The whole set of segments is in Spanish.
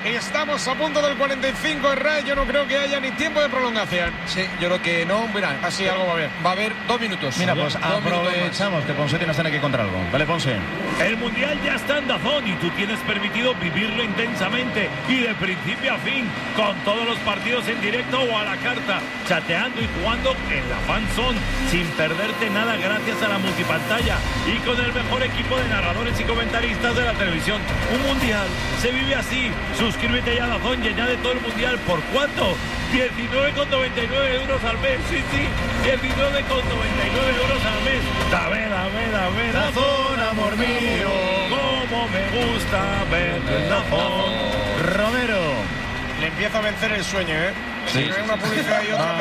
Estamos a punto del 45 en RAI. Yo no creo que haya ni tiempo de prolongación. Sí, yo creo que no. Mira, así algo va a haber. Va a haber 2 minutos. Mira, pues aprovechamos que Ponce nos tiene que contar algo. Dale, Ponce. El Mundial ya está en DAZN y tú tienes permitido vivirlo intensamente y de principio a fin, con todos los partidos en directo o a la carta, chateando y jugando en la Fan Zone, sin perderte nada gracias a la multipantalla y con el mejor equipo de narradores y comentaristas de la televisión. Un Mundial se vive así. Suscríbete ya a DAZN y añade todo el Mundial. ¿Por cuánto? 19,99 euros al mes. Sí, 19,99 euros al mes. Dame. DAZN, amor mío. Cómo me gusta ver el DAZN. Romero. Le empieza a vencer el sueño, ¿eh? Sí. Una publicidad y otra.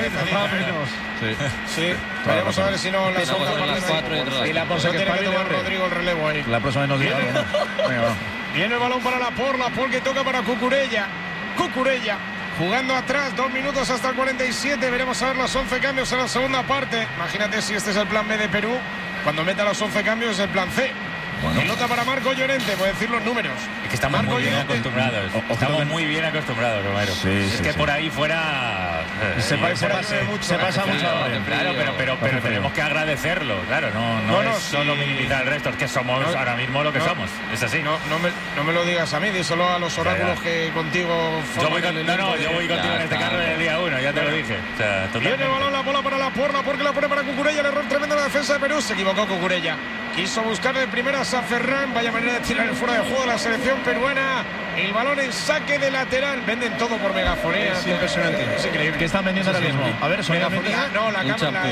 Sí. Veremos a ver si no la sombra y la Ponce que tiene que tomar Rodrigo el relevo ahí. La próxima nos diga algo, ¿no? Venga, va. Viene el balón para Laporte que toca para Cucurella. Jugando atrás, 2 minutos hasta el 47. Veremos a ver los 11 cambios en la segunda parte. Imagínate si este es el plan B de Perú. Cuando meta los 11 cambios es el plan C. Bueno. Pelota para Marco Llorente, puede decir los números. Es que estamos muy bien acostumbrados. Estamos muy bien acostumbrados, Romero. Es que por ahí fuera se pasa mucho. Claro, pero tenemos que agradecerlo. Claro, no es solo minimizar el resto, es que somos ahora mismo lo que somos. Es así. No me lo digas a mí, díselo a los oráculos que contigo. Yo voy contigo en este carro del día 1, ya te lo dije. Viene el balón, la bola para Laporte, porque la pone para Cucurella. El error tremendo de la defensa de Perú. Se equivocó Cucurella. Quiso buscar de primeras a Ferran. Vaya manera de tirar el fuera de juego de la selección peruana. El balón en saque de lateral. Venden todo por megafonía. Es impresionante. Es increíble. ¿Qué están vendiendo ahora mismo? A ver, megafonía. No, la cámara.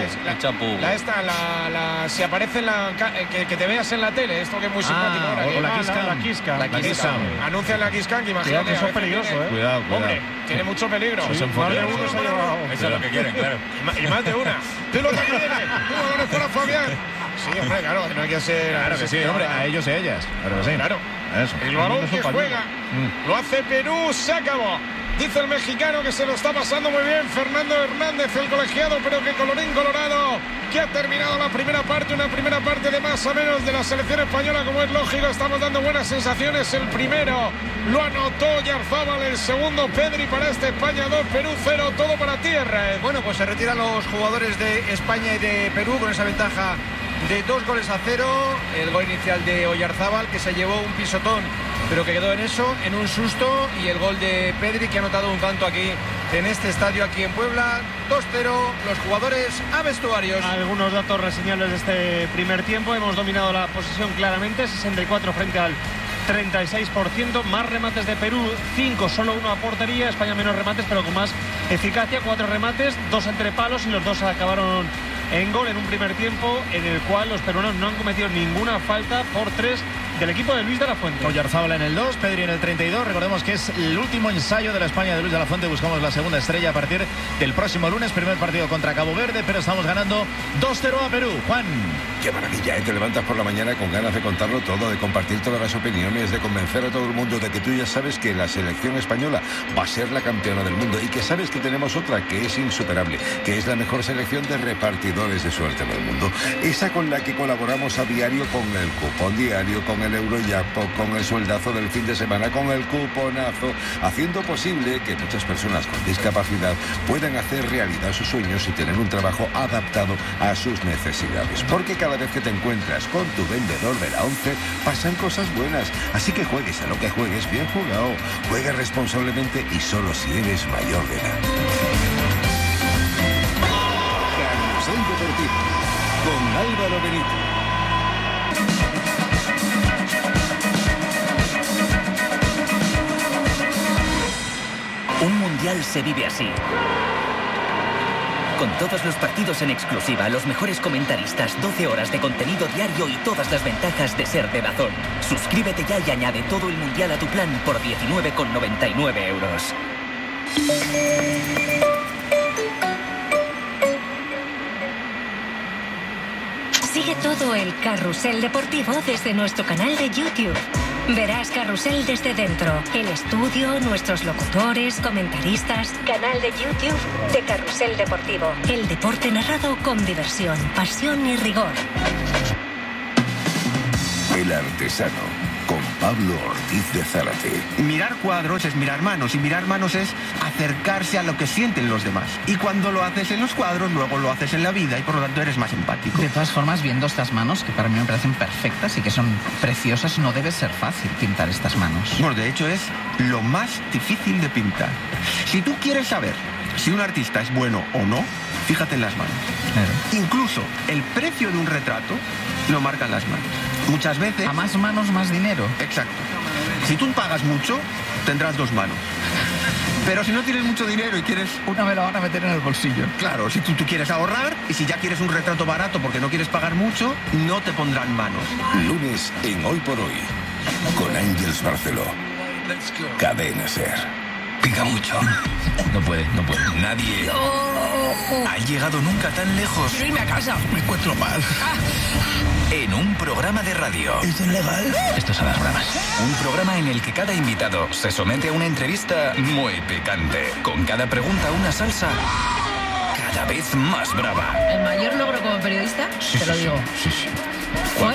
Si aparece que te veas en la tele. Esto que es muy simpático ahora. O la Kiss Cam. Anuncian la Kiss Cam, que imagínate. Eso es peligroso, Cuidado. Hombre, tiene mucho peligro. Más de uno se ha llevado. Eso es lo que quieren, claro. Y más de una. Pelota que viene. Balones para Fabián. Sí, hombre, claro, no hay que ser. Claro que sí, hombre, a ellos y a ellas. Claro. Eso. El balón que juega lo hace Perú, se acabó. Dice el mexicano que se lo está pasando muy bien Fernando Hernández, el colegiado, pero que colorín colorado, que ha terminado la primera parte, una primera parte de más o menos de la selección española, como es lógico. Estamos dando buenas sensaciones. El primero lo anotó Oyarzábal, el segundo Pedri para este España 2, Perú 0, todo para tierra. Bueno, pues se retiran los jugadores de España y de Perú con esa ventaja de 2-0. El gol inicial de Oyarzábal, que se llevó un pisotón, pero que quedó en eso, en un susto, y el gol de Pedri, que ha anotado un tanto aquí en este estadio, aquí en Puebla. 2-0, los jugadores a vestuarios. Algunos datos reseñables de este primer tiempo. Hemos dominado la posesión claramente, 64 frente al 36%, más remates de Perú, 5, solo 1 a portería. España menos remates, pero con más eficacia, 4 remates, 2 entre palos, y los 2 acabaron en gol en un primer tiempo en el cual los peruanos no han cometido ninguna falta por 3 del equipo de Luis de la Fuente. Oyarzábal en el 2, Pedri en el 32. Recordemos que es el último ensayo de la España de Luis de la Fuente. Buscamos la segunda estrella a partir del próximo lunes. Primer partido contra Cabo Verde, pero estamos ganando 2-0 a Perú. Juan. Qué maravilla, ¿eh? Te levantas por la mañana con ganas de contarlo todo, de compartir todas las opiniones, de convencer a todo el mundo de que tú ya sabes que la selección española va a ser la campeona del mundo y que sabes que tenemos otra que es insuperable, que es la mejor selección de repartidores de suerte del mundo. Esa con la que colaboramos a diario con el cupón diario, con el Eurojackpot, con el sueldazo del fin de semana, con el cuponazo, haciendo posible que muchas personas con discapacidad puedan hacer realidad sus sueños y tener un trabajo adaptado a sus necesidades. Porque cada vez que te encuentras con tu vendedor de la 11, pasan cosas buenas. Así que juegues a lo que juegues, bien jugado. Juega responsablemente y solo si eres mayor de edad. Carrusel Deportivo con Álvaro Benito. Un mundial se vive así. Con todos los partidos en exclusiva, los mejores comentaristas, 12 horas de contenido diario y todas las ventajas de ser de DAZN. Suscríbete ya y añade todo el mundial a tu plan por 19,99 euros. Sigue todo el Carrusel Deportivo desde nuestro canal de YouTube. Verás Carrusel desde dentro, el estudio, nuestros locutores, comentaristas. Canal de YouTube de Carrusel Deportivo. El deporte narrado con diversión, pasión y rigor. El Artesano, con Pablo Ortiz de Zárate. Mirar cuadros es mirar manos, y mirar manos es acercarse a lo que sienten los demás. Y cuando lo haces en los cuadros, luego lo haces en la vida, y por lo tanto eres más empático. De todas formas, viendo estas manos, que para mí me parecen perfectas y que son preciosas, no debe ser fácil pintar estas manos. Bueno, de hecho es lo más difícil de pintar. Si tú quieres saber si un artista es bueno o no, fíjate en las manos. Claro. Incluso el precio de un retrato lo marcan las manos. Muchas veces... A más manos, más dinero. Exacto. Si tú pagas mucho, tendrás 2 manos. Pero si no tienes mucho dinero y quieres... Una me la van a meter en el bolsillo. Claro, si tú quieres ahorrar, y si ya quieres un retrato barato porque no quieres pagar mucho, no te pondrán manos. Lunes en Hoy por Hoy, con Ángels Barceló. Cadena SER. Pica mucho. No puede. Nadie ha llegado nunca tan lejos. Quiero irme a casa. Me encuentro mal. En un programa de radio. ¿Esto es legal? Esto es a las bravas. Un programa en el que cada invitado se somete a una entrevista muy picante. Con cada pregunta una salsa cada vez más brava. ¿El mayor logro como periodista? Sí, te lo digo. Sí. ¿Fue?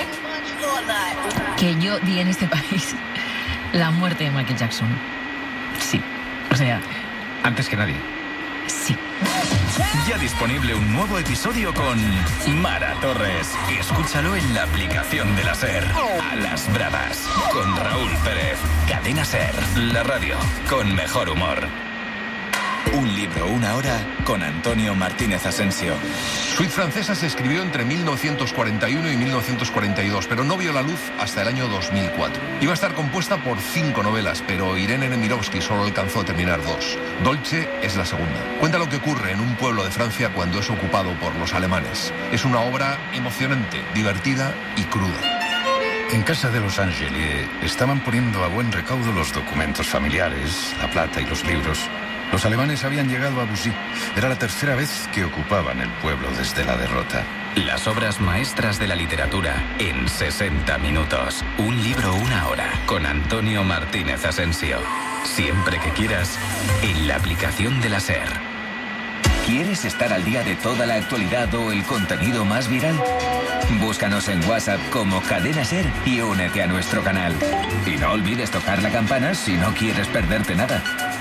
Que yo di en este país la muerte de Michael Jackson. Sí. O sea... Antes que nadie. Sí. Ya disponible un nuevo episodio con Mara Torres. Escúchalo en la aplicación de la SER. A las bravas. Con Raúl Pérez. Cadena SER. La radio con mejor humor. Un libro, una hora, con Antonio Martínez Asensio. Suite Francesa se escribió entre 1941 y 1942, pero no vio la luz hasta el año 2004. Iba a estar compuesta por 5 novelas, pero Irene Nemirovsky solo alcanzó a terminar 2. Dolce es la segunda. Cuenta lo que ocurre en un pueblo de Francia cuando es ocupado por los alemanes. Es una obra emocionante, divertida y cruda. En casa de los Angeli estaban poniendo a buen recaudo los documentos familiares, la plata y los libros. Los alemanes habían llegado a Bussy. Era la tercera vez que ocupaban el pueblo desde la derrota. Las obras maestras de la literatura en 60 minutos. Un libro, una hora, con Antonio Martínez Asensio. Siempre que quieras, en la aplicación de la SER. ¿Quieres estar al día de toda la actualidad o el contenido más viral? Búscanos en WhatsApp como Cadena SER y únete a nuestro canal. Y no olvides tocar la campana si no quieres perderte nada.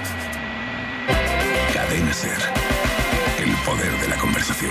Cadena SER. El poder de la conversación.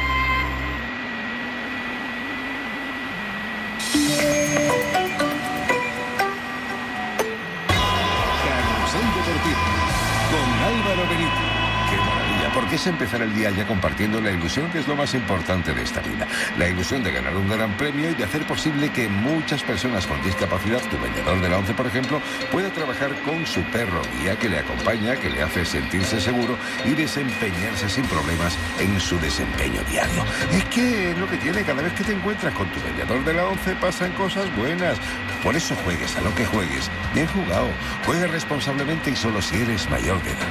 Carrusel Deportivo con Álvaro Benito. Qué maravilla, porque es empezar el día ya compartiendo la ilusión, que es lo más importante de esta vida. La ilusión de ganar un gran premio y de hacer posible que muchas personas con discapacidad, tu vendedor de la ONCE, por ejemplo, pueda trabajar con su perro guía que le acompaña, que le hace sentirse seguro y desempeñarse sin problemas en su desempeño diario. Es que es lo que tiene, cada vez que te encuentras con tu vendedor de la ONCE pasan cosas buenas. Por eso juegues a lo que juegues. Bien jugado. Juega responsablemente y solo si eres mayor de edad.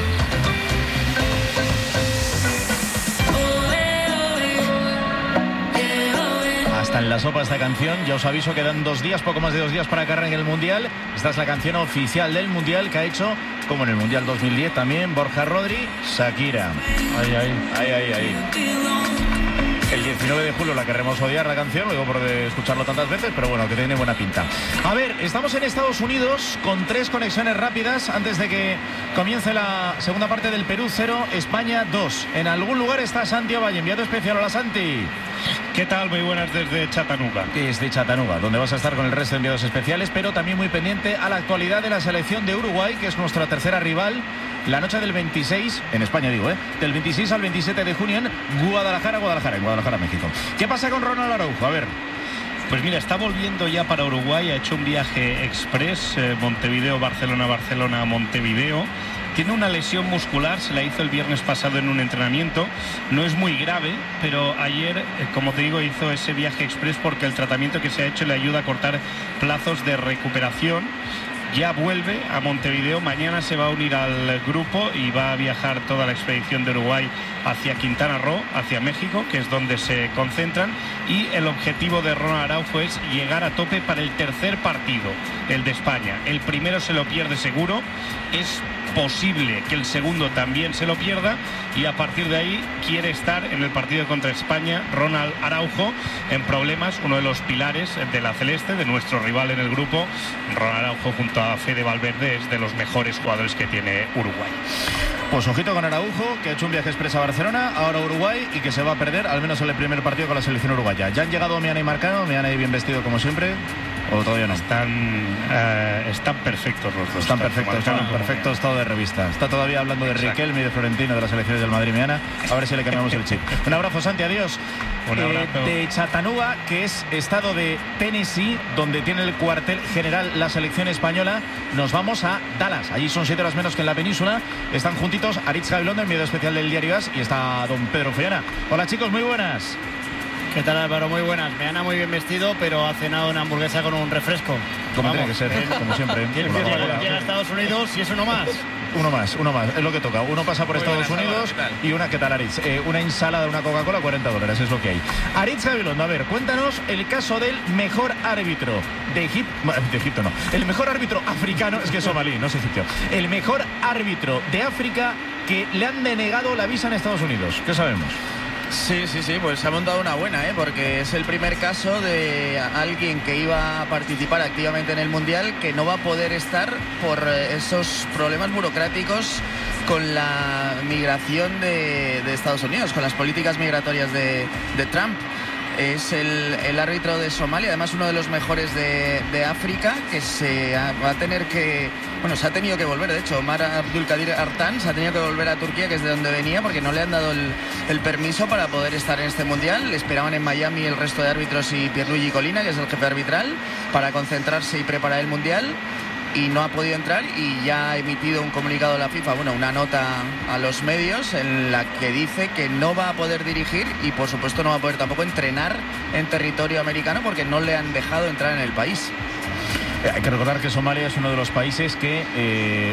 Hasta en la sopa esta canción. Ya os aviso, quedan 2 días, poco más de 2 días para que arranque el Mundial. Esta es la canción oficial del Mundial que ha hecho, como en el Mundial 2010 también, Borja Rodri, Shakira. Ahí. El 19 de julio la querremos odiar la canción, luego por escucharlo tantas veces, pero bueno, que tiene buena pinta. A ver, estamos en Estados Unidos con 3 conexiones rápidas antes de que comience la segunda parte del Perú 0, España 2. En algún lugar está Santi Ovalle, enviado especial. Hola, Santi. ¿Qué tal? Muy buenas desde Chattanooga. Desde Chattanooga, donde vas a estar con el resto de enviados especiales, pero también muy pendiente a la actualidad de la selección de Uruguay, que es nuestra tercera rival. La noche del 26, en España digo, del 26 al 27 de junio en Guadalajara, México. ¿Qué pasa con Ronald Araujo? A ver. Pues mira, está volviendo ya para Uruguay, ha hecho un viaje express, Montevideo, Barcelona, Montevideo. Tiene una lesión muscular, se la hizo el viernes pasado en un entrenamiento. No es muy grave, pero ayer, como te digo, hizo ese viaje express porque el tratamiento que se ha hecho le ayuda a cortar plazos de recuperación. ya vuelve a Montevideo. Mañana se va a unir al grupo y va a viajar toda la expedición de Uruguay hacia Quintana Roo, hacia México, que es donde se concentran. Y el objetivo de Ronald Araujo es llegar a tope para el tercer partido, el de España. El primero se lo pierde seguro, es posible que el segundo también se lo pierda, y a partir de ahí quiere estar en el partido contra España. Ronald Araujo en problemas, uno de los pilares de la celeste, de nuestro rival en el grupo. Ronald Araujo junto a Fede Valverde es de los mejores jugadores que tiene Uruguay. Pues ojito con Araujo, que ha hecho un viaje express a Barcelona, ahora a Uruguay, y que se va a perder al menos en el primer partido con la selección uruguaya. Ya han llegado Meana y Marcano. Meana ahí bien vestido como siempre, ¿o todavía no? Están perfectos los dos. Están en perfecto estado de revista. Está todavía hablando de Riquelme y de Florentino, de las selecciones del Madrid. Meana, a ver si le cambiamos el chip. Un abrazo, Santi, adiós. Un abrazo. De Chattanooga, que es estado de Tennessee, donde tiene el cuartel general la selección española, nos vamos a Dallas. Allí son 7 horas menos que en la península. Están juntitos Aritz Gabilondo, enviado especial del Diario AS, y está don Pedro Follana. Hola, chicos, muy buenas. ¿Qué tal, Álvaro? Muy buenas. Meana muy bien vestido, pero ha cenado una hamburguesa con un refresco. Como tiene que ser, como siempre. Llega a Estados Unidos y es uno más. Uno más, es lo que toca. Uno pasa por Estados Unidos y una, ¿qué tal, Aritz? Una ensalada, una Coca-Cola, $40, es lo que hay. Aritz Gabilondo, a ver, cuéntanos el caso del mejor árbitro de Egipto, no. El mejor árbitro africano, es que es somalí, no es egipcio. El mejor árbitro de África que le han denegado la visa en Estados Unidos. ¿Qué sabemos? Sí, pues se ha montado una buena, porque es el primer caso de alguien que iba a participar activamente en el Mundial que no va a poder estar por esos problemas burocráticos con la migración de Estados Unidos, con las políticas migratorias de Trump. Es el árbitro de Somalia, además uno de los mejores de África, que se ha tenido que volver. De hecho, Omar Abdulkadir Artan se ha tenido que volver a Turquía, que es de donde venía, porque no le han dado el permiso para poder estar en este Mundial. Le esperaban en Miami el resto de árbitros y Pierluigi Collina, que es el jefe arbitral, para concentrarse y preparar el Mundial. Y no ha podido entrar, y ya ha emitido un comunicado de la FIFA, una nota a los medios en la que dice que no va a poder dirigir y por supuesto no va a poder tampoco entrenar en territorio americano porque no le han dejado entrar en el país. Hay que recordar que Somalia es uno de los países que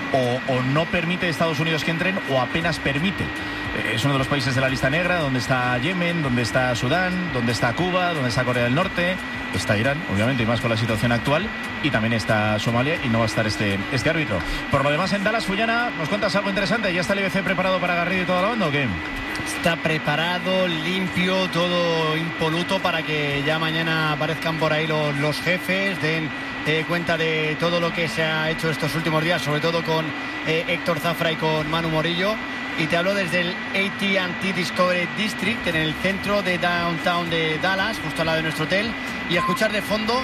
o no permite a Estados Unidos que entren o apenas permite. Es uno de los países de la lista negra, donde está Yemen, donde está Sudán, donde está Cuba, donde está Corea del Norte, está Irán, obviamente, y más con la situación actual, y también está Somalia, y no va a estar este árbitro. Por lo demás, en Dallas, Follana, ¿nos cuentas algo interesante? ¿Ya está el IBC preparado para Garrido y toda la banda o qué? Está preparado, limpio, todo impoluto para que ya mañana aparezcan por ahí los jefes, den cuenta de todo lo que se ha hecho estos últimos días, sobre todo con Héctor Zafra y con Manu Morillo. Y te hablo desde el AT&T Discovery District, en el centro de downtown de Dallas, justo al lado de nuestro hotel, y escuchar de fondo,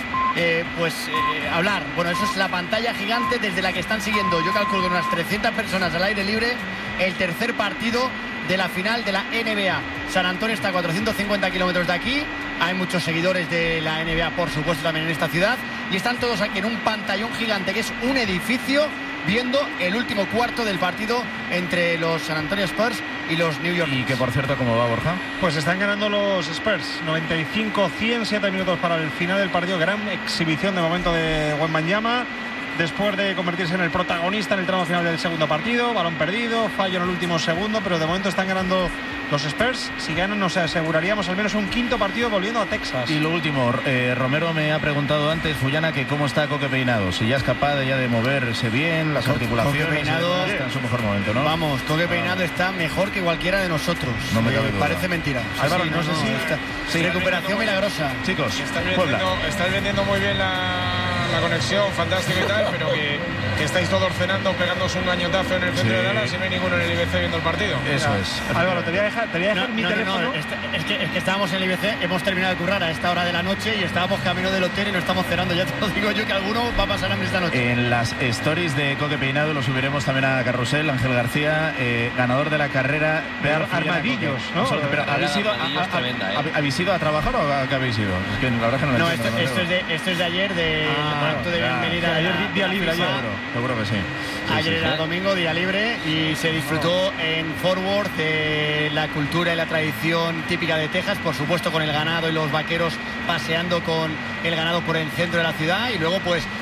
hablar. Bueno, eso es la pantalla gigante desde la que están siguiendo, yo calculo, unas 300 personas al aire libre, el tercer partido de la final de la NBA. San Antonio está a 450 kilómetros de aquí, hay muchos seguidores de la NBA, por supuesto, también en esta ciudad, y están todos aquí en un pantallón gigante que es un edificio, viendo el último cuarto del partido entre los San Antonio Spurs y los New York Knicks. Y que, por cierto, ¿cómo va, Borja? Pues están ganando los Spurs 95-100, 7 minutos para el final del partido. Gran exhibición de momento de Wembanyama, después de convertirse en el protagonista en el tramo final del segundo partido. Balón perdido, fallo en el último segundo, pero de momento están ganando los Spurs. Si ganan, nos aseguraríamos al menos un quinto partido volviendo a Texas. Y lo último, Romero me ha preguntado antes, Follana, que cómo está Coque Peinado, si ya es capaz de moverse bien, las articulaciones. Coque Peinado está en su mejor momento, ¿no? Vamos, Coque Peinado está mejor que cualquiera de nosotros. No me cabe duda. Parece mentira. Álvaro, no sé si recuperación milagrosa. Chicos, estáis vendiendo muy bien la conexión, fantástico y tal, pero que estáis todos cenando, pegándoos un añotazo en el centro de Dallas y no hay ninguno en el IBC viendo el partido. Eso es. Álvaro, te voy a dejar mi teléfono. Es que estábamos en el IBC, hemos terminado de currar a esta hora de la noche y estábamos camino del hotel y no estamos cenando. Ya te lo digo yo que alguno va a pasar hambre esta noche. En las stories de Coque Peinado lo subiremos también a Carrusel. Ángel García, ganador de la carrera de Armadillos, ¿no? Pero ¿habéis ido a trabajar o a qué habéis ido? Es que la verdad que no esto es de ayer, del acto de bienvenida. Ayer día libre, ayer. Seguro que sí. Ayer era domingo, día libre, y se disfrutó en Fort Worth de la cultura y la tradición típica de Texas, por supuesto con el ganado y los vaqueros paseando con el ganado por el centro de la ciudad, y luego pues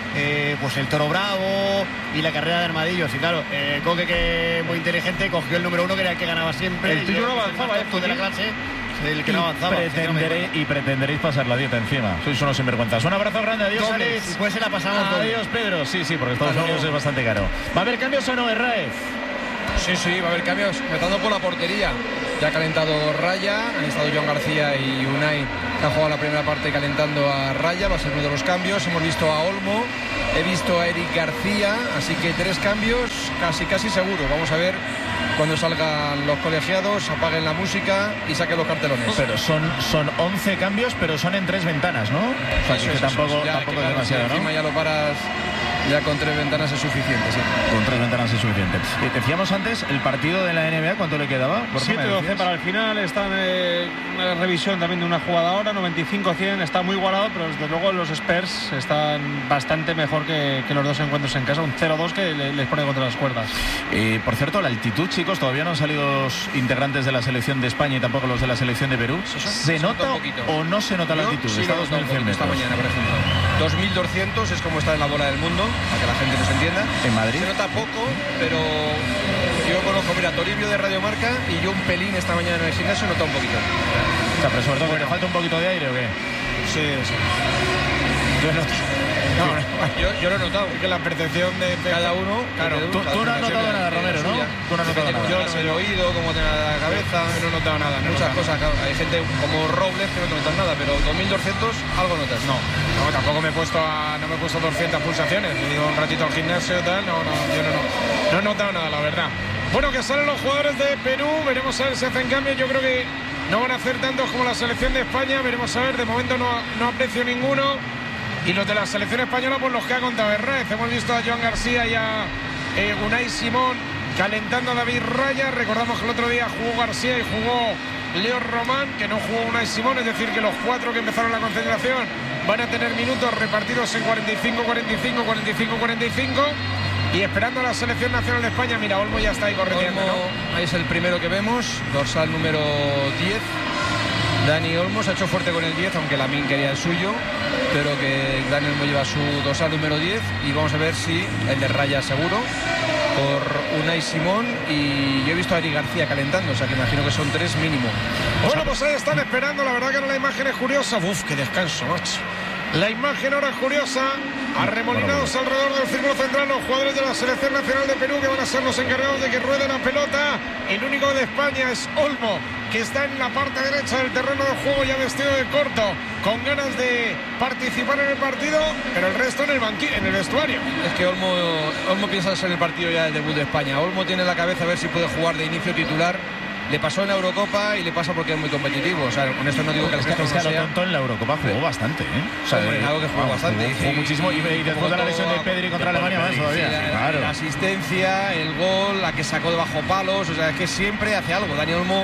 pues el Toro Bravo y la carrera de Armadillos. Y claro, Coque, que muy inteligente, cogió el número 1, que era el que ganaba siempre. El tuyo no avanzaba, de la clase. El que no avanzaba. Pretenderéis pasar la dieta encima. Sois unos sinvergüenzas. Un abrazo grande. Adiós, Alex. Después se la pasamos. Adiós, Pedro. Sí, porque Estados Unidos es bastante caro. ¿Va a haber cambios o no, Herráez? Sí, va a haber cambios, empezando por la portería. Ya ha calentado Raya, han estado Joan García y Unai, que han jugado la primera parte calentando a Raya, va a ser uno de los cambios. Hemos visto a Olmo, he visto a Eric García, así que 3 cambios casi seguro. Vamos a ver cuando salgan los colegiados, apaguen la música y saquen los cartelones. Pero son 11 cambios, pero son en 3 ventanas, ¿no? O sea, que tampoco es demasiado, ¿no? Encima ya lo paras. Ya con 3 ventanas es suficiente, sí. Con 3 ventanas es suficiente. Decíamos antes, el partido de la NBA, ¿cuánto le quedaba? 7-12 para el final. Está en una revisión también de una jugada ahora, 95-100. Está muy igualado, pero desde luego los Spurs están bastante mejor que los 2 encuentros en casa. Un 0-2 que les pone contra las cuerdas. Por cierto, la altitud, chicos, todavía no han salido los integrantes de la selección de España y tampoco los de la selección de Perú. ¿Se nota o no se nota la altitud? Sí, está 2100 metros. Esta mañana, por ejemplo. 2200 es como está en la bola del mundo, para que la gente nos entienda. En Madrid. Se nota poco, pero yo conozco, mira, Toribio de Radio Marca y yo un pelín esta mañana en el gimnasio nota un poquito. O sea, pero sobre todo que le falta un poquito de aire, ¿o qué? Sí. Yo lo he notado, que la percepción de cada uno. Claro, tú no has notado nada, Romero, ¿no? Tú no has notado nada. Yo no el oído, como te la cabeza, no he notado nada. Muchas cosas, claro. Hay gente como Robles que no notan nada, pero 2200 algo notas. No, tampoco me he puesto 200 pulsaciones. Le digo un ratito al gimnasio, tal. Yo no he notado nada, la verdad. Bueno, que salen los jugadores de Perú. Veremos a ver si hacen cambios. Yo creo que no van a hacer tantos como la selección de España. Veremos a ver. De momento no aprecio ninguno. Y los de la selección española, pues los que ha contado Herrera. Hemos visto a Joan García y a Unai Simón calentando a David Raya. Recordamos que el otro día jugó García y jugó Leo Román, que no jugó Unai Simón. Es decir, que los 4 que empezaron la concentración van a tener minutos repartidos en 45, 45, 45, 45. Y esperando a la selección nacional de España. Mira, Olmo ya está ahí corriendo, ¿no? Ahí es el primero que vemos, dorsal número 10. Dani Olmo se ha hecho fuerte con el 10, aunque Lamine quería el suyo, pero que Dani Olmo lleva su dorsal número 10 y vamos a ver si el de Raya seguro por Unai Simón, y yo he visto a Eric García calentando, o sea que imagino que son 3 mínimo. Bueno, pues ahí están esperando, la verdad que la imagen es curiosa. Uf, qué descanso, macho. La imagen ahora es curiosa. Arremolinados alrededor del círculo central los jugadores de la selección nacional de Perú, que van a ser los encargados de que ruede la pelota. El único de España es Olmo, que está en la parte derecha del terreno de juego, ya vestido de corto, con ganas de participar en el partido, pero el resto en el vestuario. Es que Olmo piensa en el partido ya del debut de España. Olmo tiene en la cabeza a ver si puede jugar de inicio titular. Le pasó en la Eurocopa y le pasa porque es muy competitivo. O sea, con esto no digo que el resto no sea. Tonto en la Eurocopa jugó bastante, ¿eh? O sea, algo que jugó bastante. Jugó muchísimo. Y después de la lesión de Pedri contra Alemania más todavía. La asistencia, el gol, la que sacó de bajo palos. O sea, es que siempre hace algo. Dani Olmo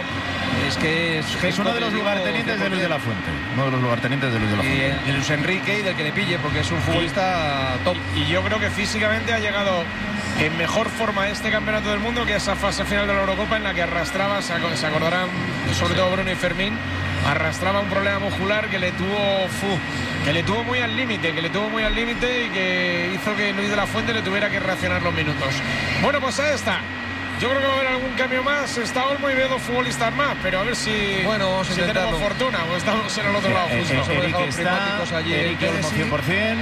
es uno de los lugartenientes de Luis de la Fuente. Uno de los lugartenientes de Luis de la Fuente. Y de Luis Enrique y del que le pille, porque es un futbolista top. Y yo creo que físicamente ha llegado en mejor forma a este campeonato del mundo que a esa fase final de la Eurocopa, en la que arrastraba, se acordarán sobre todo Bruno y Fermín, arrastraba un problema muscular que le tuvo muy al límite, y que hizo que Luis de la Fuente le tuviera que reaccionar los minutos. Bueno, pues ahí está. Yo creo que va a haber algún cambio más. Está Olmo y veo 2 futbolistas más, pero a ver si tenemos fortuna o estamos en el otro lado justo. Eric Olmo 100%.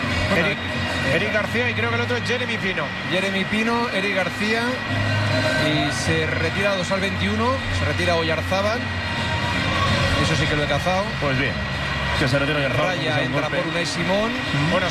Eric García y creo que el otro es Jeremy Pino. Jeremy Pino, Eric García, y se retira dorsal 21, se retira Oyarzábal. Eso sí que lo he cazado. Pues bien, que se retira Oyarzábal. Raya entra por Unai Simón. Bueno,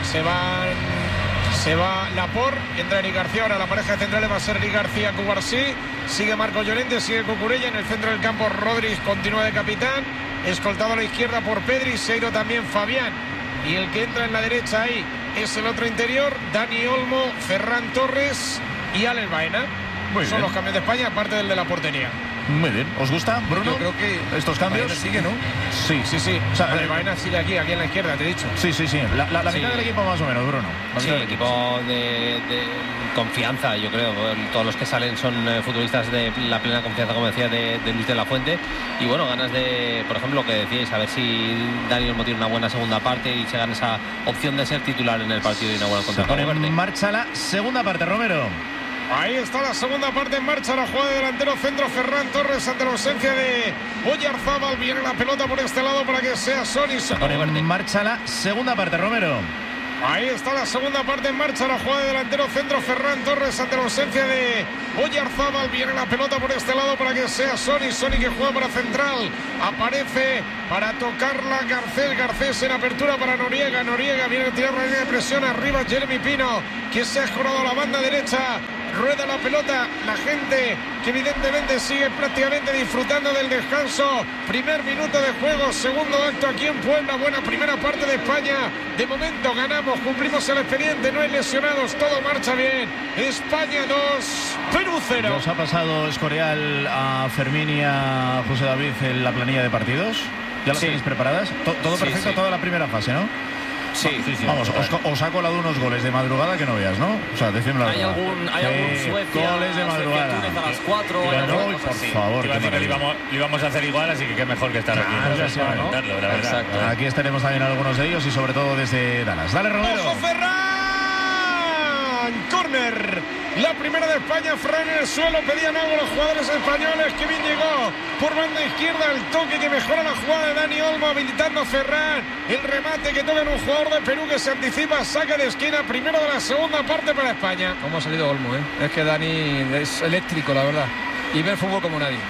se va Laporte, entra Eric García. Ahora la pareja de centrales va a ser Eric García, Cubarsí. Sigue Marco Llorente, sigue Cucurella. En el centro del campo Rodríguez continúa de capitán, escoltado a la izquierda por Pedri, Seiro también Fabián. Y el que entra en la derecha ahí es el otro interior, Dani Olmo, Ferran Torres y Alex Baena. Son los cambios de España, aparte del de la portería. Muy bien. ¿Os gusta, Bruno? Yo creo que estos cambios. Baena sigue, ¿no? Sí. O sea, Baena sigue aquí en la izquierda, te he dicho. Sí. La mitad del equipo más o menos, Bruno. Sí, el equipo confianza, yo creo. Todos los que salen son futbolistas de la plena confianza, como decía, de Luis de la Fuente. Y bueno, ganas de, por ejemplo, lo que decíais, a ver si Dani Olmo tiene una buena segunda parte y se gana esa opción de ser titular en el partido inaugural contra Cabo Verde. En marcha la segunda parte, Romero. Ahí está la segunda parte en marcha, la jugada de delantero centro Ferran Torres ante la ausencia de Oyarzábal. Viene la pelota por este lado para que sea Sony. En marcha la segunda parte, Romero. Ahí está la segunda parte en marcha, la jugada de delantero centro Ferran Torres ante la ausencia de Oyarzábal. Viene la pelota por este lado para que sea Sony que juega para central. Aparece para tocarla Garcés en apertura para Noriega. Viene a tirar la línea de presión arriba Jeremy Pino, que se ha escorado a la banda derecha. Rueda la pelota, la gente que evidentemente sigue prácticamente disfrutando del descanso. Primer minuto de juego, segundo acto aquí en Puebla. Buena primera parte de España. De momento ganamos, cumplimos el expediente, no hay lesionados, todo marcha bien. España 2, Perú 0. ¿Os ha pasado Escorial a Fermín y a José David en la planilla de partidos? ¿Ya las tenéis preparadas? Todo perfecto, toda la primera fase, ¿no? Sí. Vamos, os ha colado unos goles de madrugada que no veas, ¿no? O sea, decídmelo. Hay algún Suecia, goles de madrugada. Túnez a las 4. Por favor. Iba a decir que lo íbamos a hacer igual, así que qué mejor que estar aquí. ¿No? La verdad. Aquí estaremos también algunos de ellos y sobre todo desde Dallas. Dale, Romero. ¡Ojo, Ferran! Córner. La primera de España, Ferran en el suelo. Pedían algo los jugadores españoles. Que bien llegó por banda izquierda. El toque que mejora la jugada de Dani Olmo, habilitando a Ferran. El remate que toca en un jugador de Perú que se anticipa. Saque de esquina, primero de la segunda parte para España. ¿Cómo ha salido Olmo, Es que Dani es eléctrico, la verdad. Y ve el fútbol como nadie.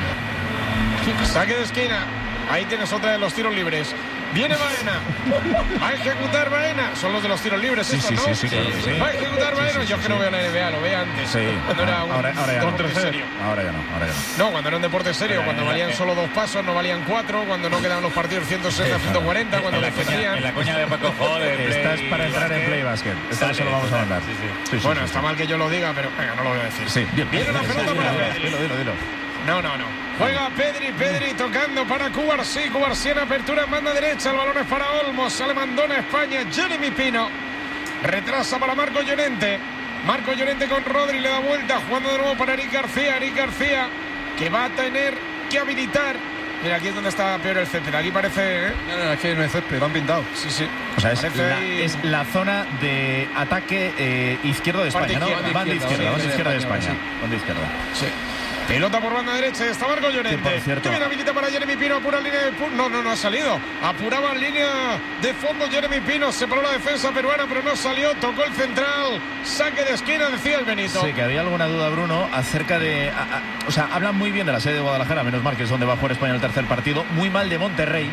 Saque de esquina. Ahí tienes otra de los tiros libres. Viene Baena. Va a ejecutar Baena. Son los de los tiros libres, sí, ¿no? Sí. Va a ejecutar Baena. Yo que no veo la NBA, lo veía antes. Sí. Cuando era un deporte serio. Ahora ya no. No, cuando era un deporte serio, cuando valían solo 2 pasos, no valían 4, cuando no quedaban los partidos 160, 140, cuando defendían. En la coña de Paco Joder. Estás para entrar en Play Basket. Esto lo vamos a mandar. Bueno, está mal que yo lo diga, pero venga, no lo voy a decir. Sí. Viene la pelota para Pedri. Dilo. No. Juega Pedri tocando para Cubarsí en apertura en banda derecha. El balón es para Olmo. Sale Mandona España. Jeremy Pino. Retrasa para Marco Llorente. Con Rodri. Le da vuelta. Jugando de nuevo para Eric García. Que va a tener que habilitar. Mira, aquí es donde está peor el césped. Aquí parece... No, aquí no hay césped. Lo han pintado. Sí. O sea, es la zona de ataque izquierdo de España, ¿no? Banda izquierda de España. Banda izquierda. Sí. Pelota por banda derecha, está Marco Llorente. Que bien habilita para Jeremy Pino, apura línea de... No ha salido. Apuraba en línea de fondo Jeremy Pino, separó la defensa peruana, pero no salió, tocó el central. Saque de esquina, decía el Benito. Sí, que había alguna duda, Bruno, acerca de... o sea, hablan muy bien de la sede de Guadalajara, menos mal que es donde va a jugar España en el tercer partido. Muy mal de Monterrey,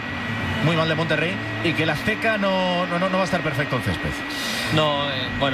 y que el Azteca no va a estar perfecto el césped. No,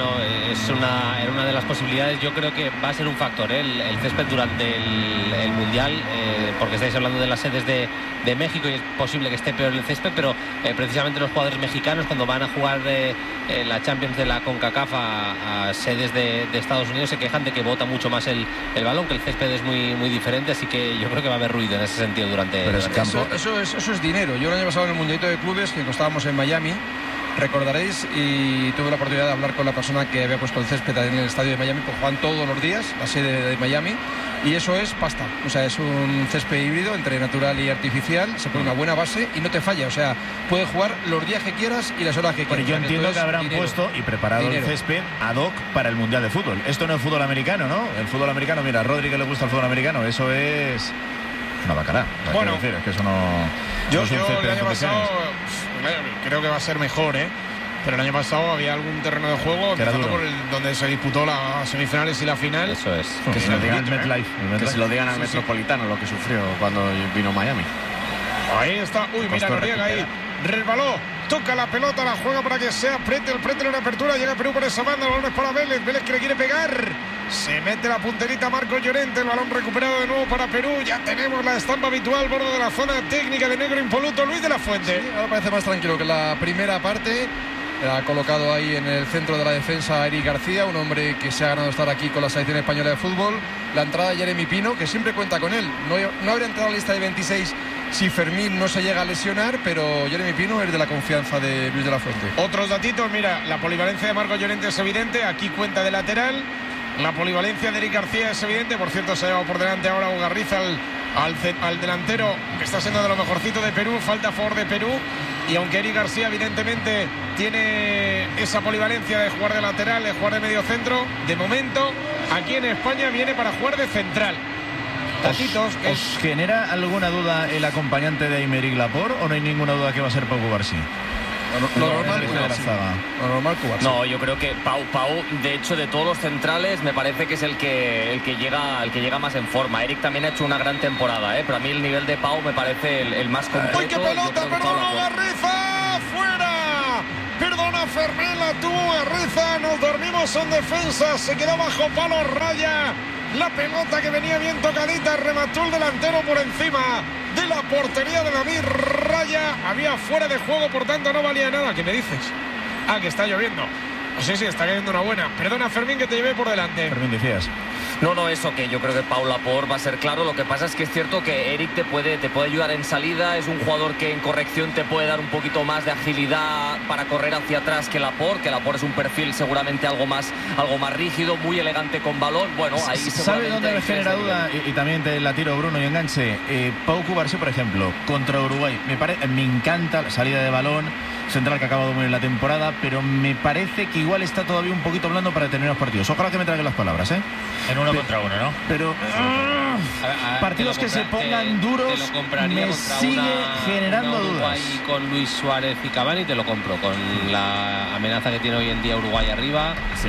era una de las posibilidades. Yo creo que va a ser un factor el césped durante el Mundial, porque estáis hablando de las sedes de México y es posible que esté peor el césped, pero precisamente los jugadores mexicanos, cuando van a jugar la Champions de la CONCACAF a sedes de Estados Unidos, se quejan de que bota mucho más el balón, que el césped es muy diferente, así que yo creo que va a haber ruido en ese sentido durante el campo. Eso es dinero. Yo el año pasado en el Mundialito de Clubes, que estábamos en Miami, recordaréis, y tuve la oportunidad de hablar con la persona que había puesto el césped en el estadio de Miami, pues juegan todos los días, la sede de Miami, y eso es pasta. O sea, es un césped híbrido entre natural y artificial, se pone una buena base y no te falla. O sea, puedes jugar los días que quieras y las horas que quieras. Pero yo entiendo que habrán puesto y preparado el césped ad hoc para el Mundial de Fútbol. Esto no es fútbol americano, ¿no? El fútbol americano, mira, a Rodri que le gusta el fútbol americano, eso es una bacará. Bueno, decir, es que eso no... Yo el año pasado creo que va a ser mejor, pero el año pasado había algún terreno de juego por donde se disputó las semifinales y la final. Eso es. Que se lo digan que se lo digan al Metropolitano, lo que sufrió cuando vino Miami. Ahí está. Uy, mira, Noriega ahí. Resbaló. Toca la pelota, la juega para que sea Pretel en apertura. Llega Perú por esa banda. El balón es para Vélez que le quiere pegar. Se mete la punterita Marco Llorente. El balón recuperado de nuevo para Perú. Ya tenemos la estampa habitual, borde de la zona técnica de negro impoluto, Luis de la Fuente. Sí, ahora parece más tranquilo que la primera parte. Ha colocado ahí en el centro de la defensa a Eric García, un hombre que se ha ganado estar aquí con la selección española de fútbol. La entrada de Jeremy Pino, que siempre cuenta con él. No habría entrado a la lista de 26 si Fermín no se llega a lesionar, pero Jeremy Pino es de la confianza de Luis de la Fuente. Otros datitos, mira, la polivalencia de Marco Llorente es evidente. Aquí cuenta de lateral. La polivalencia de Eric García es evidente. Por cierto, se ha llevado por delante ahora Ugarriza al delantero, que está siendo de lo mejorcito de Perú. Falta a favor de Perú. Y aunque Eric García evidentemente tiene esa polivalencia de jugar de lateral, de jugar de medio centro, de momento aquí en España viene para jugar de central. ¿Os genera alguna duda el acompañante de Aymeric Laporte o no hay ninguna duda que va a ser Pau Cubarsí? Lo normal, Cubarsí. No, yo creo que Pau, de hecho, de todos los centrales, me parece que es el que llega más en forma. Eric también ha hecho una gran temporada, pero a mí el nivel de Pau me parece el más completo. ¡Uy, qué pelota! ¡Perdona, Ugarriza! ¡Fuera! Perdona, Fermín, la tuvo Ugarriza. Nos dormimos en defensa. Se quedó bajo palo, raya. La pelota que venía bien tocadita, remató el delantero por encima de la portería de David Raya. Había fuera de juego, por tanto no valía nada. ¿Qué me dices? Que está lloviendo. Sí, está cayendo una buena. Perdona, Fermín, que te llevé por delante. Fermín, decías. No, eso que yo creo que Pau Laporte va a ser claro. Lo que pasa es que es cierto que Eric te puede ayudar en salida. Es un jugador que en corrección te puede dar un poquito más de agilidad para correr hacia atrás que Laporte. Que Laporte es un perfil seguramente algo más rígido, muy elegante con balón. Bueno, ahí ¿sabe dónde me genera duda? Y también te la tiro, Bruno, y enganche. Pau Cubarsí, por ejemplo, contra Uruguay. Me encanta la salida de balón. Central que ha acabado muy bien la temporada, pero me parece que igual está todavía un poquito blando para terminar los partidos. Ojalá que me traigan las palabras, En uno contra uno, ¿no? Pero partidos que se pongan duros me sigue generando dudas. Uruguay con Luis Suárez y Cavani te lo compro. Con la amenaza que tiene hoy en día Uruguay arriba. Sí.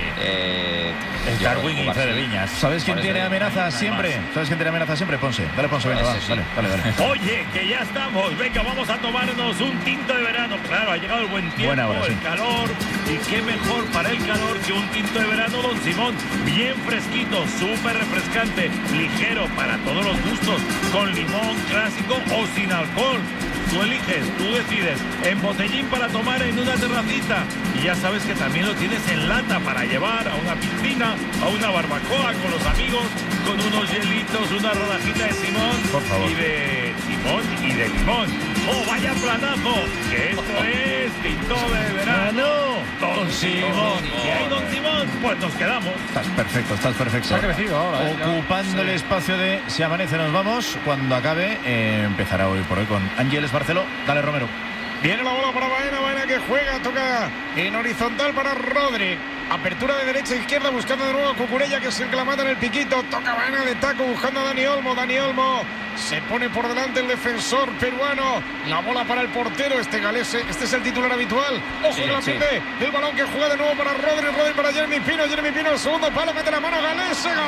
Darwin y Fede Viñas. ¿Sabes quién tiene amenaza siempre? ¿Sabes quién tiene amenaza siempre? Ponce. Dale, Ponce, venga, va. Sí. Dale. Oye, que ya estamos. Venga, vamos a tomarnos un tinto de verano. Claro, ha llegado el buen tiempo, el calor. Y qué mejor para el calor que un tinto de verano, Don Simón. Bien fresquito, súper refrescante, ligero para todos los gustos, con limón clásico o sin alcohol. Tú eliges, tú decides. En botellín para tomar en una terracita. Y ya sabes que también lo tienes en lata para llevar a una piscina, a una barbacoa con los amigos, con unos hielitos, una rodajita de Simón. Por favor. Y de Simón y de limón. ¡Oh, vaya planazo! Que esto es tinto de verano. Don Simón. ¿Y ahí, Don Simón? Pues nos quedamos. Estás perfecto. Se ha crecido ahora. Ocupando el espacio de Si amanece nos vamos. Cuando acabe, empezará hoy por hoy con Ángeles Barceló. Dale, Romero. Viene la bola para Baena que juega, toca en horizontal para Rodri. Apertura de derecha a izquierda, buscando de nuevo a Cucurella, que es el que la mata en el piquito. Toca Baena de taco, buscando a Dani Olmo. Dani Olmo se pone por delante el defensor peruano. La bola para el portero, galese. Este es el titular habitual. Ojo que la pierde. El balón que juega de nuevo para Rodri. Rodri para Jeremy Pino. Jeremy Pino, el segundo palo, mete la mano Galese. Gol.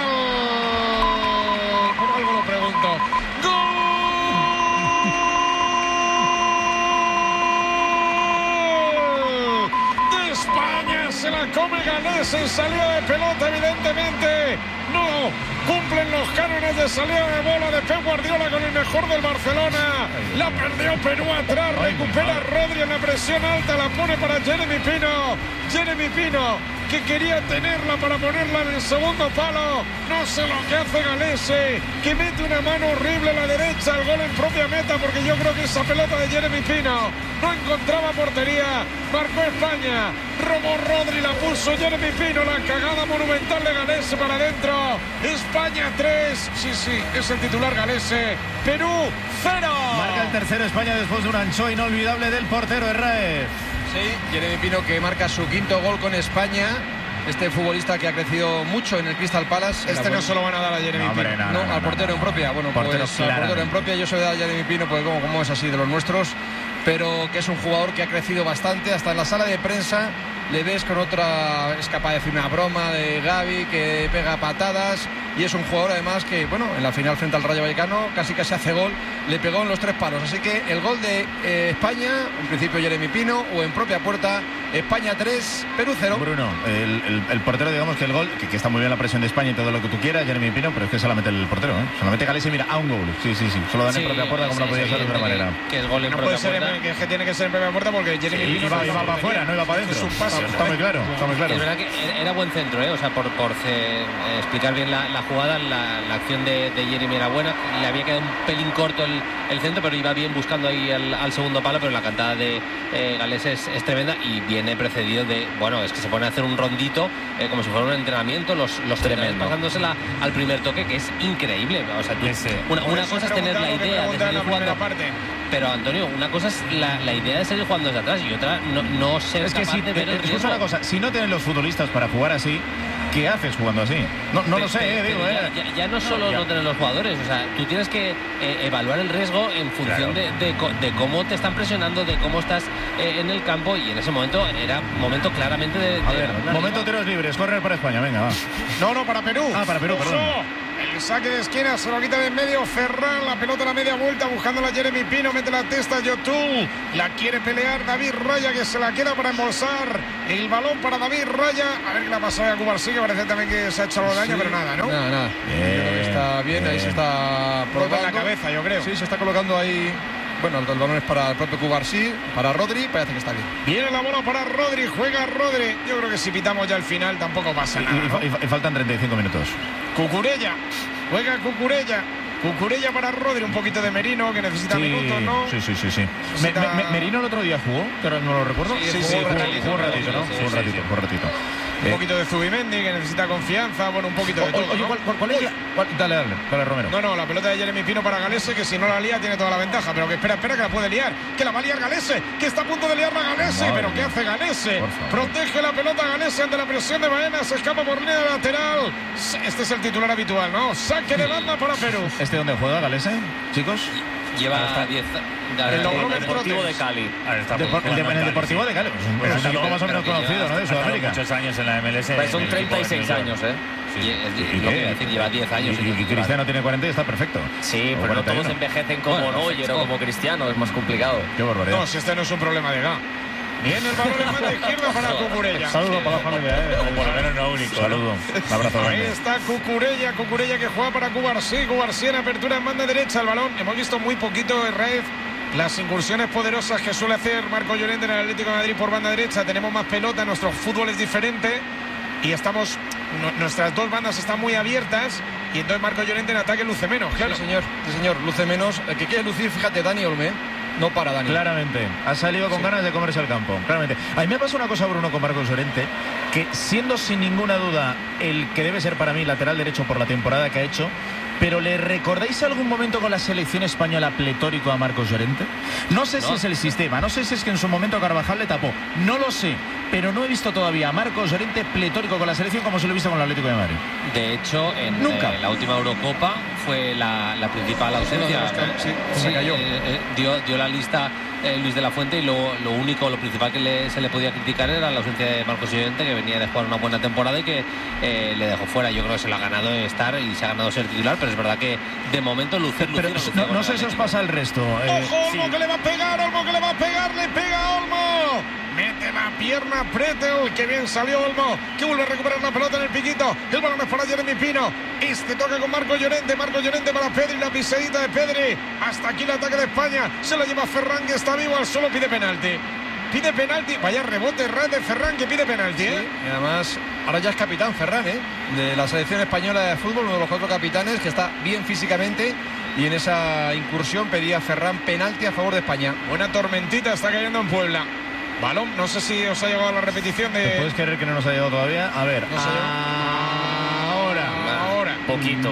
Por algo lo pregunto. ¡Gol! España se la come Galese en salida de pelota, evidentemente no cumplen los cánones de salida de bola de Pep Guardiola con el mejor del Barcelona. La perdió Perú atrás, recupera Rodri en la presión alta, la pone para Jeremy Pino. Jeremy Pino, que quería tenerla para ponerla en el segundo palo. No sé lo que hace Galese, que mete una mano horrible a la derecha, el gol en propia meta, porque yo creo que esa pelota de Jeremy Pino no encontraba portería. Marcó España, robó Rodri, la puso Jeremy Pino, la cagada monumental de Galese para adentro. España 3, sí, es el titular Galese. Perú 0. Marca el tercero España después de un ancho inolvidable del portero Herrera. Sí, Jeremy Pino, que marca su quinto gol con España. Este futbolista que ha crecido mucho en el Crystal Palace. No se lo van a dar a Jeremy Pino. No, al portero en propia. Bueno, portero pues al portero en propia yo soy de Jeremy Pino, pues como es así de los nuestros, pero que es un jugador que ha crecido bastante. Hasta en la sala de prensa le ves con otra, es capaz de decir una broma de Gavi, que pega patadas, y es un jugador además que, bueno, en la final frente al Rayo Vallecano casi hace gol, le pegó en los 3 palos. Así que el gol de España, en principio Jeremy Pino, o en propia puerta, España 3, Perú 0. Bruno, el portero, digamos que el gol, que está muy bien la presión de España y todo lo que tú quieras, Jeremy Pino, pero es que solamente el portero, solamente Galese, mira, a un gol. Sí, solo dan en propia puerta, como no podía ser de otra manera. Que el gol en propia puerta. Que tiene que ser en propia puerta, porque Jeremy Pino iba para afuera, no iba para adentro. Es un pase. Está muy claro. Es verdad que era buen centro, o sea, por explicar bien la jugada, la acción de Jeremy era buena. Le había quedado un pelín corto el centro, pero iba bien buscando ahí al segundo palo. Pero la cantada de Galese es tremenda, y bien viene precedido de, bueno, es que se pone a hacer un rondito como si fuera un entrenamiento, los tremendos pasándosela al primer toque, que es increíble. O sea, una cosa es tener la idea de seguir jugando, pero Antonio, una cosa es la idea de seguir jugando desde atrás y otra no ser es que capaz de ver el riesgo. Una cosa, si no tienen los futbolistas para jugar así, ¿qué haces jugando así? No lo sé, digo. Ya no solo no tener los jugadores, o sea, tú tienes que evaluar el riesgo en función de cómo te están presionando, de cómo estás en el campo, y en ese momento era momento claramente de momento tiros libres, correr para España, venga, va. No, para Perú. Para Perú, perdón. El saque de esquina se lo quita de en medio Ferran, la pelota a la media vuelta buscándola Jeremy Pino, mete la testa Yotun, la quiere pelear David Raya, que se la queda para embolsar el balón para David Raya. A ver qué le ha pasado a Cubarsí, que parece también que se ha hecho algo de daño, pero nada, ¿no? Nada. Yo creo que está bien, ahí se está probando en la cabeza, yo creo. Sí, se está colocando ahí. Bueno, el balón es para el propio Cubarsí, para Rodri, parece que está bien. Viene la bola para Rodri, juega Rodri. Yo creo que si pitamos ya al final tampoco pasa nada, ¿no? Y faltan 35 minutos. Cucurella, juega Cucurella para Rodri, un poquito de Merino, que necesita minutos, ¿no? Sí. Merino el otro día jugó, que ahora no lo recuerdo. Sí, jugó un ratito, ¿no? Fue un ratito. Un poquito de Zubimendi, que necesita confianza, bueno, un poquito de todo. Oye, ¿no? ¿cuál es? Dale, Romero. No, la pelota de Jeremy Pino para Galese, que si no la lía tiene toda la ventaja, pero que espera, que la puede liar, que la va a liar Galese, que está a punto de liarla Galese, pero ¿qué hace Galese? Protege la pelota Galese ante la presión de Baena, se escapa por línea lateral. Este es el titular habitual, ¿no? Saque de banda para Perú. ¿Este dónde juega Galese, chicos? Lleva 10 el Deportivo de Cali. En el Deportivo de Cali. Es un equipo más o menos conocido, ¿no? De Sudamérica. Muchos años en la MLS. Pues son 36 años, ¿eh? Sí, lo que iba a decir, lleva 10 años. Y Cristiano tiene 40 y está perfecto. Sí, pero no todos envejecen como Neuer o como Cristiano, es más complicado. Qué barbaridad. No, si este no es un problema de edad. Viene el balón en mano izquierda para Cucurella. Saludos para la familia, o por lo menos no único. Saludos. Un abrazo grande. Ahí está Cucurella que juega para Cubarsí en apertura en banda derecha el balón. Hemos visto muy poquito Herrera. Las incursiones poderosas que suele hacer Marco Llorente en el Atlético de Madrid por banda derecha. Tenemos más pelota, nuestro fútbol es diferente y nuestras dos bandas están muy abiertas y entonces Marco Llorente en ataque luce menos. Claro. Sí, señor, luce menos. El que quiere lucir, fíjate, Dani Olmo, no para Dani. Claramente, ha salido con ganas de comerse el campo. Claramente. A mí me pasa una cosa, Bruno, con Marcos Llorente, que siendo sin ninguna duda el que debe ser para mí lateral derecho por la temporada que ha hecho, pero ¿le recordáis algún momento con la selección española pletórico a Marcos Llorente? No sé si es el sistema, no sé si es que en su momento Carvajal le tapó, no lo sé, pero no he visto todavía a Marcos Llorente pletórico con la selección como se lo he visto con el Atlético de Madrid. De hecho, en la última Eurocopa fue la principal ausencia. Se cayó. Dio la lista Luis de la Fuente y lo principal que se le podía criticar era la ausencia de Marcos Llorente, que venía de jugar una buena temporada y que le dejó fuera. Yo creo que se lo ha ganado estar y se ha ganado ser titular, pero es verdad que de momento luce. Pero no sé si os pasa el resto. ¡Ojo, Olmo, que le va a pegar! ¡Olmo, que le va a pegar! ¡Le pega a Olmo! Mete la pierna Pretel, que bien salió Olmo, que vuelve a recuperar la pelota en el piquito. El balón es para Jeremy Pino. Toca con Marco Llorente para Pedri, la pisadita de Pedri. Hasta aquí el ataque de España. Se la lleva Ferran, que está vivo al solo, pide penalti. Vaya rebote de Ferran, que pide penalti, ¿eh? Y además, ahora ya es capitán Ferran, de la selección española de fútbol, uno de los 4 capitanes, que está bien físicamente. Y en esa incursión pedía Ferran penalti a favor de España. Buena tormentita está cayendo en Puebla. Balón, no sé si os ha llegado la repetición de... ¿Puedes creer que no nos ha llegado todavía? A ver, ahora. Poquito.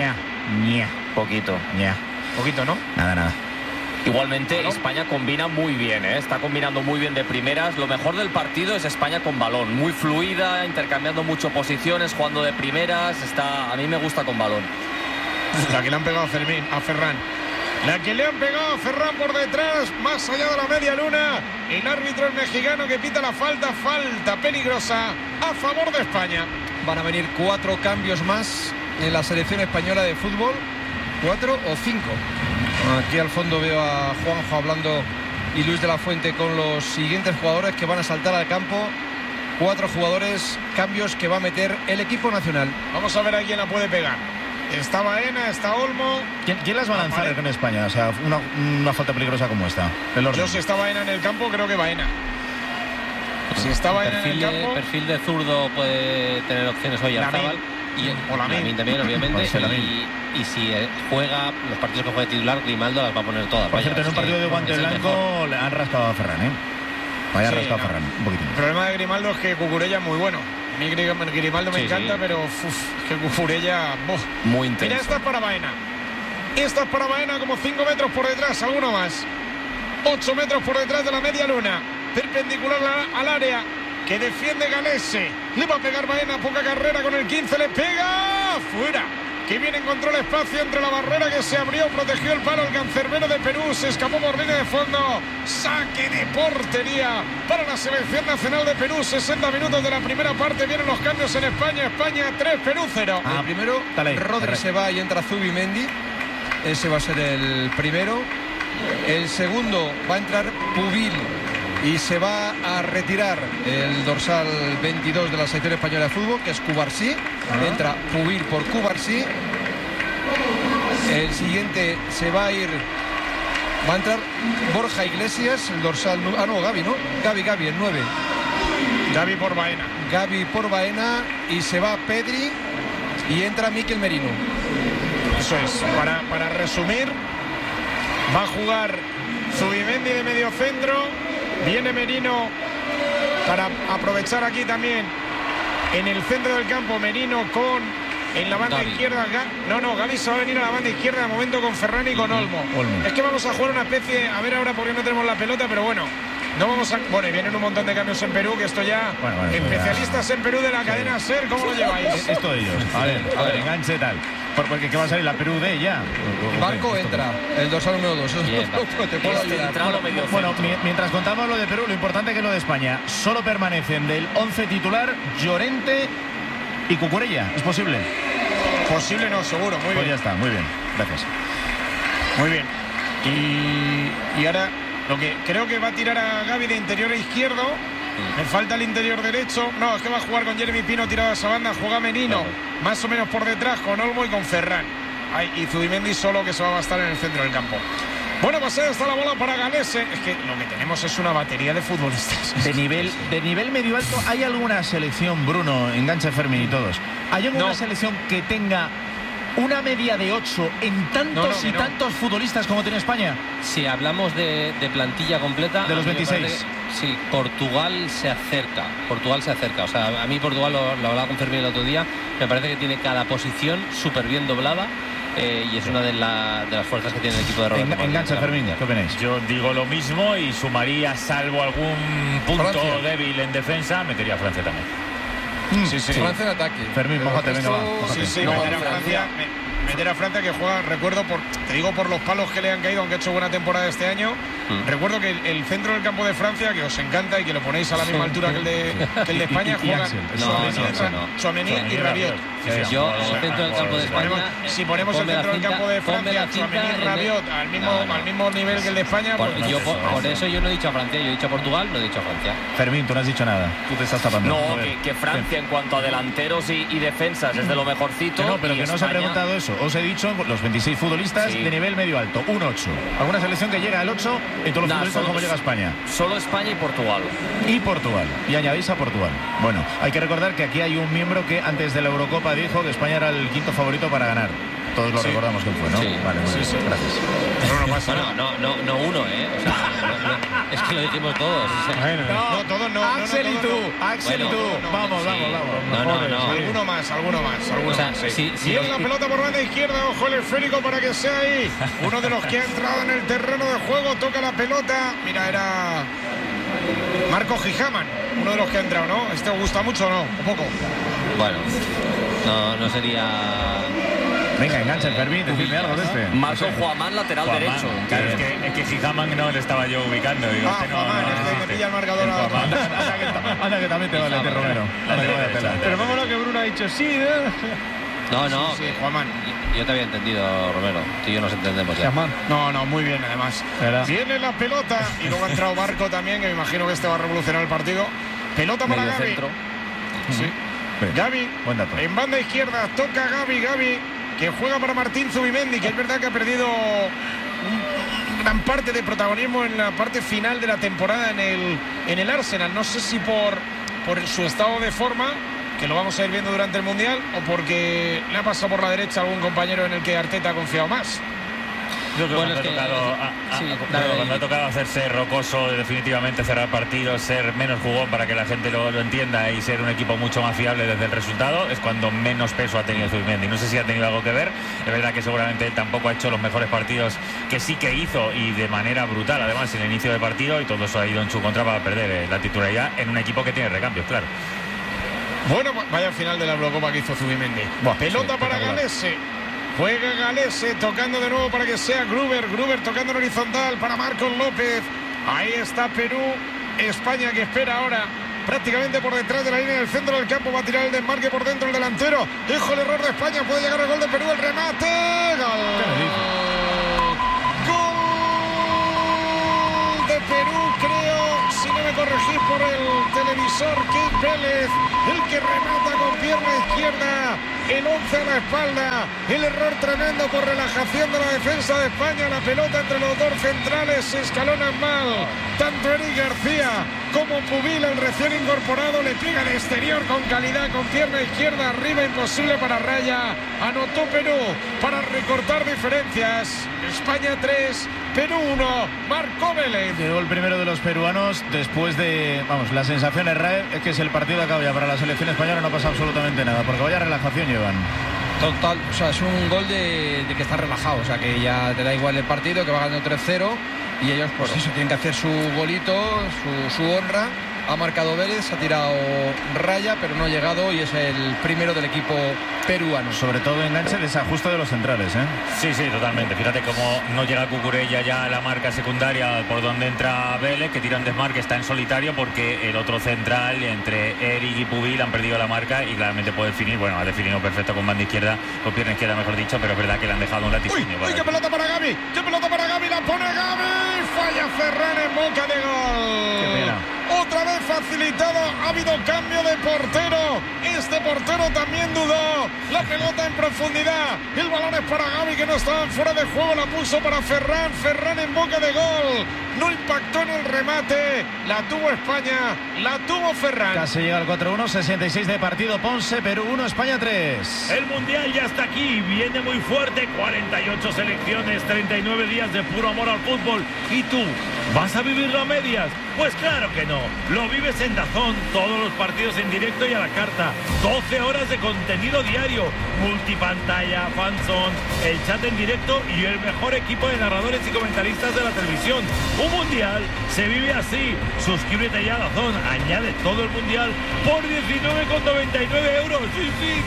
Poquito, ¿no? Nada. Igualmente, España combina muy bien, está combinando muy bien de primeras. Lo mejor del partido es España con balón, muy fluida, intercambiando mucho posiciones, jugando de primeras. A mí me gusta con balón. La que le han pegado a Ferran. La que le han pegado a Ferran por detrás, más allá de la media luna. El árbitro, el mexicano, que pita la falta peligrosa a favor de España. Van a venir 4 cambios más en la selección española de fútbol. 4 o 5. Aquí al fondo veo a Juanjo hablando y Luis de la Fuente con los siguientes jugadores que van a saltar al campo. 4 jugadores, cambios que va a meter el equipo nacional. Vamos a ver a quién la puede pegar. Está Baena, está Olmo. ¿Quién las va a lanzar en España? O sea, una falta peligrosa como esta. Yo, si está Baena en el campo, creo que Baena. Si está Baena en el campo... Perfil de zurdo puede tener opciones hoy Arzabal. Y Lamine también, obviamente. Y si juega los partidos que juegue titular, Grimaldo las va a poner todas. Por cierto, en un partido de guante blanco le han raspado a Ferran, Vaya rascado Ferran, un poquito. El problema de Grimaldo es que Cucurella es muy bueno. A mí Grimaldo me encanta, pero que Cucurella... Muy intenso. Mira, esta es para Baena. Esta es para Baena, como 5 metros por detrás, alguno más. 8 metros por detrás de la media luna. Perpendicular al área que defiende Galese. Le va a pegar Baena, poca carrera con el 15, le pega. Fuera. Que bien encontró el espacio entre la barrera que se abrió, protegió el palo el cancerbero de Perú, se escapó por línea de fondo. Saque de portería para la selección nacional de Perú. 60 minutos de la primera parte, vienen los cambios en España. España 3, Perú 0. El primero, Rodri se va y entra Zubimendi. Ese va a ser el primero. El segundo va a entrar Pubil y se va a retirar el dorsal 22 de la selección española de fútbol, que es Cubarsí. Entra Pubil por Cubarsí. El siguiente se va a ir, va a entrar Borja Iglesias, el dorsal... Gavi, ¿no? Gavi, el 9. Gavi por Baena. Gavi por Baena y se va Pedri y entra Mikel Merino. Eso es, para resumir, va a jugar Zubimendi de medio centro, viene Merino para aprovechar aquí también en el centro del campo, Merino con en la banda Gavi. izquierda. Gavi se va a venir a la banda izquierda de momento con Ferran y con Olmo. Es que vamos a jugar una especie, a ver ahora porque no tenemos la pelota, pero bueno. No vamos a... Bueno, y vienen un montón de cambios en Perú, que esto ya... especialistas en Perú de la cadena SER, ¿cómo lo lleváis? Esto de ellos. A ver, enganche tal. Porque ¿qué va a salir? La Perú D ya. Barco entra, el dorsal número 2. Bueno, mientras contamos lo de Perú, lo importante que es lo de España. Solo permanecen del 11 titular Llorente y Cucurella. ¿Es posible? Posible no, seguro. Muy bien. Pues ya está, muy bien. Gracias. Muy bien. Y ahora... Lo que creo que va a tirar a Gavi de interior izquierdo. Me falta el interior derecho. No, es que va a jugar con Jeremy Pino tirado a esa banda. Juega Merino, más o menos por detrás, con Olmo y con Ferran. Y Zubimendi solo, que se va a bastar en el centro del campo. Bueno, pues ahí está la bola para Galese. Es que lo que tenemos es una batería de futbolistas. De nivel medio alto, ¿hay alguna selección, Bruno, enganche Fermín y todos? ¿Hay alguna selección que tenga una media de 8 en tantos y tantos futbolistas como tiene España? Si hablamos de plantilla completa, de los 26. Sí, Portugal se acerca. O sea, a mí Portugal, lo hablaba con Fermín el otro día, me parece que tiene cada posición súper bien doblada. Y es una de las fuerzas que tiene el equipo de Roberto. Engancha Fermín, ¿qué opináis? Yo digo lo mismo y sumaría, salvo algún punto débil en defensa, metería a Francia también. Sí. Francia en ataque. Fermín, mójate, venga, va. Sí, meter a Francia que juega, recuerdo, te digo por los palos que le han caído, aunque ha hecho buena temporada este año. Recuerdo que el centro del campo de Francia, que os encanta y que lo ponéis a la misma altura que el de España, juegan Tchouaméni y Rabiot. Yo, el centro del campo de España, si ponemos el centro del campo de Francia, Tchouaméni y Rabiot al mismo nivel que el de España, por eso yo no he dicho a Francia, yo he dicho a Portugal, no he dicho a Francia. Fermín, tú no has dicho nada, tú te estás tapando. No, que Francia en cuanto a delanteros y defensas es de lo mejorcito. No, pero que no os he preguntado eso. Os he dicho los 26 futbolistas de nivel medio alto, un 8. ¿Alguna selección que llega al 8 en todos los futbolistas como llega a España? Solo España y Portugal. Y añadís a Portugal. Bueno, hay que recordar que aquí hay un miembro que antes de la Eurocopa dijo que España era el quinto favorito para ganar. Todos lo recordamos que fue, ¿no? Sí. Vale, muy bien. Gracias. No uno, ¿eh? O sea, es que lo dijimos todos. No, todos no. Axel y tú. Vamos. Alguno más. O sea, Viene la pelota por banda izquierda, ojo el esférico para que sea ahí. Uno de los que ha entrado en el terreno de juego, toca la pelota. Mira, era Marco Gijaman, uno de los que ha entrado, ¿no? ¿Este os gusta mucho o no? ¿Un poco? Bueno, no sería... Venga, engancha el Fermín, decidme algo de este. Marco Juamán, lateral derecho. Claro, es que Gijaman no le estaba yo ubicando. Digo, Juamán, es que te pilla el marcador. Anda que también te vale, Romero. Pero vamos a lo que Bruno ha dicho, sí, No. Sí, Juamán. Yo te había entendido, Romero. Tú y yo nos entendemos ya. No, muy bien, además. Viene la pelota y luego ha entrado Barco también, que me imagino que este va a revolucionar el partido. Pelota para Gavi. Centro. Sí. Gavi, en banda izquierda, toca Gavi, que juega para Martín Zubimendi, que es verdad que ha perdido gran parte de protagonismo en la parte final de la temporada en el Arsenal. No sé si por su estado de forma, que lo vamos a ir viendo durante el Mundial, o porque le ha pasado por la derecha algún compañero en el que Arteta ha confiado más. Yo creo cuando ha tocado hacerse rocoso, definitivamente cerrar partidos, ser menos jugón para que la gente lo entienda y ser un equipo mucho más fiable desde el resultado, es cuando menos peso ha tenido Zubimendi. No sé si ha tenido algo que ver. Es verdad que seguramente él tampoco ha hecho los mejores partidos que sí que hizo, y de manera brutal, además, en el inicio del partido, y todo eso ha ido en su contra para perder la titularidad en un equipo que tiene recambios, claro. Bueno, vaya final de la Eurocopa que hizo Zubimendi. Pelota para Galese. Juega Galese, tocando de nuevo para que sea Gruber. Gruber tocando en horizontal para Marcos López. Ahí está Perú. España que espera ahora prácticamente por detrás de la línea del centro del campo. Va a tirar el desmarque por dentro el delantero. Hijo, el error de España. Puede llegar el gol de Perú. El remate. Gol de Perú, creo, si no me corregís por el televisor, Keith Vélez, el que remata con pierna izquierda, el 11 a la espalda. El error tremendo por relajación de la defensa de España. La pelota entre los dos centrales se escalonan mal. Tanto Eric García como Pubil, el recién incorporado, le pega de exterior con calidad, con pierna izquierda arriba, imposible para Raya. Anotó Perú para recortar diferencias. España 3, Perú 1, Marco Vélez. Llegó el primero de los peruanos después de, la sensación es que si el partido acaba ya para la selección española no pasa absolutamente nada, porque vaya relajación llevan. Total, o sea, es un gol de que está relajado, o sea, que ya te da igual el partido, que va ganando 3-0 y ellos, pues eso, tienen que hacer su golito, su honra. Ha marcado Vélez, ha tirado Raya, pero no ha llegado y es el primero del equipo peruano. Sobre todo enganche, desajuste de los centrales, ¿eh? Sí, totalmente. Fíjate cómo no llega Cucurella ya a la marca secundaria por donde entra Vélez, que tira un desmarque, está en solitario porque el otro central, entre Eric y Pubil, han perdido la marca y claramente puede definir. Bueno, ha definido perfecto con banda izquierda, con pierna izquierda, mejor dicho, pero es verdad que le han dejado un latifundio. ¡Uy, qué pelota para Gavi! ¡Qué pelota para Gavi! ¡La pone Gavi! ¡Falla Ferran en boca de gol! ¡Qué pena! Otra vez facilitado, ha habido cambio de portero. Este portero también dudó. La pelota en profundidad. El balón es para Gavi, que no estaba fuera de juego. La puso para Ferran. Ferran en boca de gol. No impactó en el remate. La tuvo España. La tuvo Ferran. Casi llega al 4-1, 66 de partido. Ponce, Perú 1, España 3. El Mundial ya está aquí. Viene muy fuerte. 48 selecciones, 39 días de puro amor al fútbol. ¿Y tú? ¿Vas a vivirlo a medias? Pues claro que no. Lo vives en DAZN, todos los partidos en directo y a la carta. 12 horas de contenido diario, multipantalla, fanzone, el chat en directo y el mejor equipo de narradores y comentaristas de la televisión. Un mundial se vive así. Suscríbete ya a DAZN, añade todo el mundial por 19,99 euros. Sí,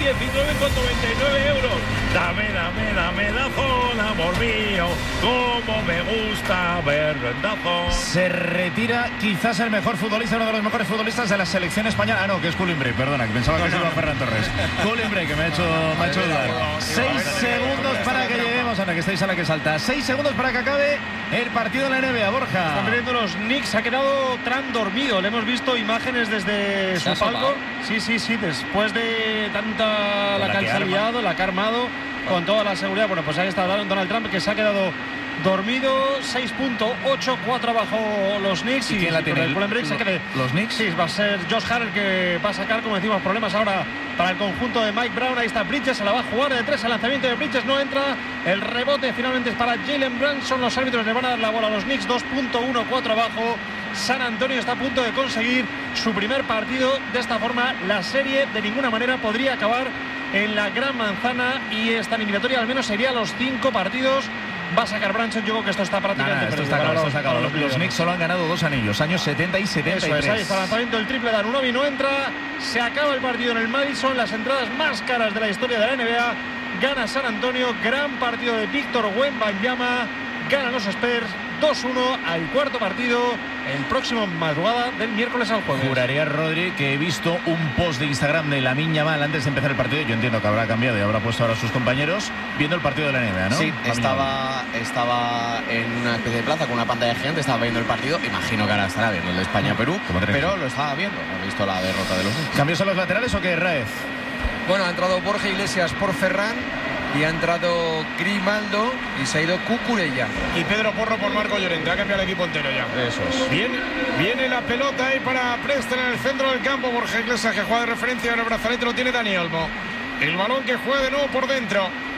19,99 euros. Dame DAZN, amor mío, como me gusta verlo en DAZN. Se retira quizás el mejor futbolista, uno de los mejores futbolistas de la selección española. Ah, no, que es Coulibaly, perdona, que pensaba que se iba Ferran Torres. Coulibaly, que me ha hecho dudar. 6 segundos para que lleguemos, Ana, que estáis a la que salta. 6 segundos para que acabe el partido de la NBA, Borja. Están viendo los Knicks, ha quedado Trump dormido. Le hemos visto imágenes desde su palco. Sí, después de tanta la que ha liado, la que ha armado, con toda la seguridad. Bueno, pues ahí está Donald Trump, que se ha quedado dormido. 6.8, 4 abajo los Knicks. ¿Y quién la tiene? ¿Los Knicks? Sí, va a ser Josh Hart el que va a sacar, como decimos, problemas ahora para el conjunto de Mike Brown. Ahí está Bridges, se la va a jugar de 3. El lanzamiento de Bridges no entra. El rebote finalmente es para Jalen Brunson. Los árbitros le van a dar la bola a los Knicks. 2.1, 4 abajo. San Antonio está a punto de conseguir su primer partido. De esta forma, la serie de ninguna manera podría acabar en la Gran Manzana, y esta eliminatoria al menos sería los 5 partidos. Va a sacar Branson. Yo creo que esto está prácticamente perdido. Esto está acabado. Los Knicks solo han ganado 2 anillos, años 70 y 73. Ahí está el lanzamiento del triple de Anunoby, no entra. Se acaba el partido en el Madison. Las entradas más caras de la historia de la NBA. Gana San Antonio. Gran partido de Víctor Wembanyama. Ganan los Spurs 2-1 al cuarto partido el próximo madrugada del miércoles al jueves. Juraría, Rodri, que he visto un post de Instagram de Lamine Yamal antes de empezar el partido. Yo entiendo que habrá cambiado y habrá puesto ahora a sus compañeros viendo el partido de la NBA, ¿no? Sí, estaba en una especie de plaza con una pantalla gigante, estaba viendo el partido. Imagino que ahora estará viendo el de España-Perú, pero lo estaba viendo. Ha visto la derrota de los Knicks. ¿Cambios a los laterales o qué, Raez? Bueno, ha entrado Borja Iglesias por Ferran y ha entrado Grimaldo y se ha ido Cucurella. Y Pedro Porro por Marco Llorente. Ha cambiado el equipo entero ya. Eso es. Viene la pelota ahí para Preston en el centro del campo. Borja Iglesias, que juega de referencia. En el brazalete lo tiene Dani Olmo. El balón que juega de nuevo por dentro.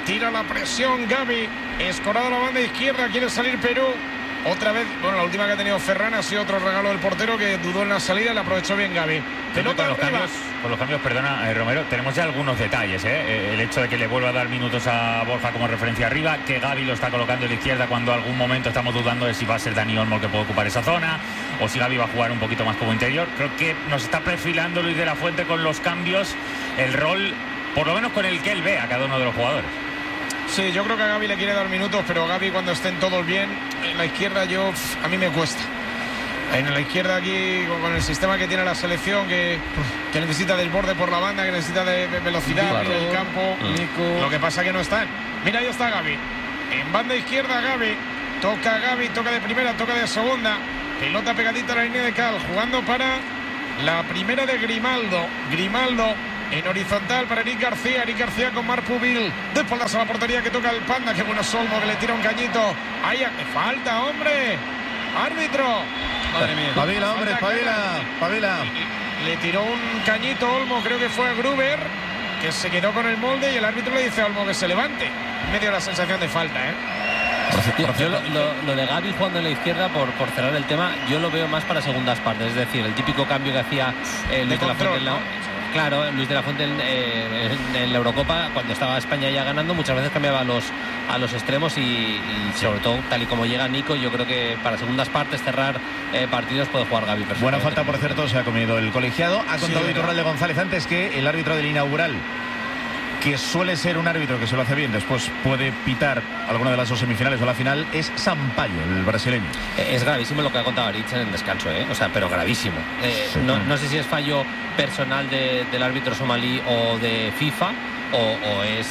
tira la presión Gavi, escorado a la banda izquierda, quiere salir Perú. Otra vez, bueno, la última que ha tenido Ferran ha sido otro regalo del portero que dudó en la salida y la aprovechó bien Gavi. Pelota arriba. Con los cambios, perdona, Romero, tenemos ya algunos detalles, ¿eh? El hecho de que le vuelva a dar minutos a Borja como referencia arriba, que Gavi lo está colocando en la izquierda cuando algún momento estamos dudando de si va a ser Dani Olmo el que puede ocupar esa zona o si Gavi va a jugar un poquito más como interior. Creo que nos está perfilando Luis de la Fuente con los cambios, el rol, por lo menos con el que él ve a cada uno de los jugadores. Sí, yo creo que a Gavi le quiere dar minutos, pero Gavi cuando estén todos bien, en la izquierda a mí me cuesta. En la izquierda aquí, con el sistema que tiene la selección, que necesita desborde por la banda, que necesita de velocidad en el campo. Lo que pasa que no están. Mira, ahí está Gavi. En banda izquierda Gavi. Toca de primera, toca de segunda. Pelota pegadita a la línea de Cal, jugando para la primera de Grimaldo. Grimaldo en horizontal para Eric García con Marc Pubil. De espaldas a la portería que toca el Panda. Qué bueno Olmo que le tira un cañito. Ahí falta, hombre. Árbitro. Madre mía. Pavila, hombre, pavila. Le tiró un cañito Olmo, creo que fue a Gruber, que se quedó con el molde y el árbitro le dice a Olmo que se levante. Me dio la sensación de falta, ¿eh? Yo lo de Gavi jugando en la izquierda, por cerrar el tema, yo lo veo más para segundas partes. Es decir, el típico cambio que hacía Luis de la Fuente Claro, Luis de la Fuente en la Eurocopa, cuando estaba España ya ganando, muchas veces cambiaba a los extremos y sobre todo, tal y como llega Nico, yo creo que para segundas partes, cerrar partidos, puede jugar Gavi perfectamente. Buena falta, por cierto, se ha comido el colegiado. Ha contado Iturralde González antes que el árbitro del inaugural, que suele ser un árbitro que se lo hace bien, después puede pitar alguna de las dos semifinales o la final, es Sampaio, el brasileño. Es gravísimo lo que ha contado Aritz en el descanso, o sea, pero gravísimo. No sé si es fallo personal del árbitro somalí o de FIFA o es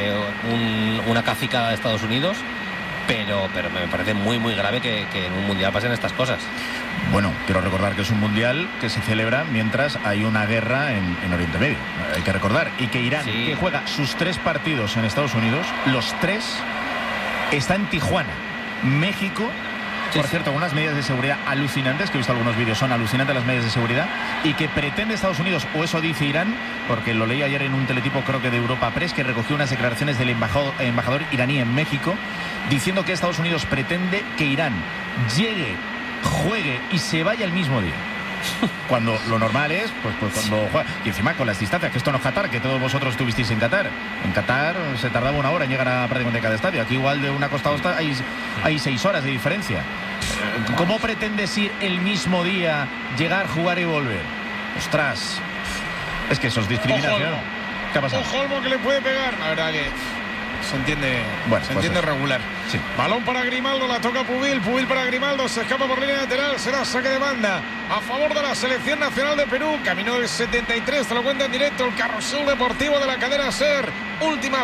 una cacicada de Estados Unidos, pero me parece muy muy grave que en un mundial pasen estas cosas. Bueno, quiero recordar que es un mundial que se celebra mientras hay una guerra en Oriente Medio. Hay que recordar. Y que Irán, que juega sus 3 partidos en Estados Unidos, los 3 está en Tijuana. México, por cierto, unas medidas de seguridad alucinantes, que he visto algunos vídeos, son alucinantes las medidas de seguridad, y que pretende Estados Unidos, o eso dice Irán, porque lo leí ayer en un teletipo, creo que de Europa Press, que recogió unas declaraciones del embajador iraní en México, diciendo que Estados Unidos pretende que Irán llegue, juegue y se vaya el mismo día. Cuando lo normal es, pues cuando juega. Y encima con las distancias, que esto no es Qatar, que todos vosotros estuvisteis en Qatar. En Qatar se tardaba 1 hora en llegar a prácticamente cada estadio. Aquí igual de una costa a otra hay 6 horas de diferencia. ¿Cómo pretendes ir el mismo día, llegar, jugar y volver? Ostras, es que eso es discriminación. ¿Qué ha pasado? Ojo Olmo que le puede pegar. La verdad que se entiende, regular. Sí. Balón para Grimaldo, la toca Pubil para Grimaldo, se escapa por línea lateral, será saque de banda a favor de la selección nacional de Perú. Camino del 73, te lo cuenta en directo el carrusel deportivo de la cadena SER. Última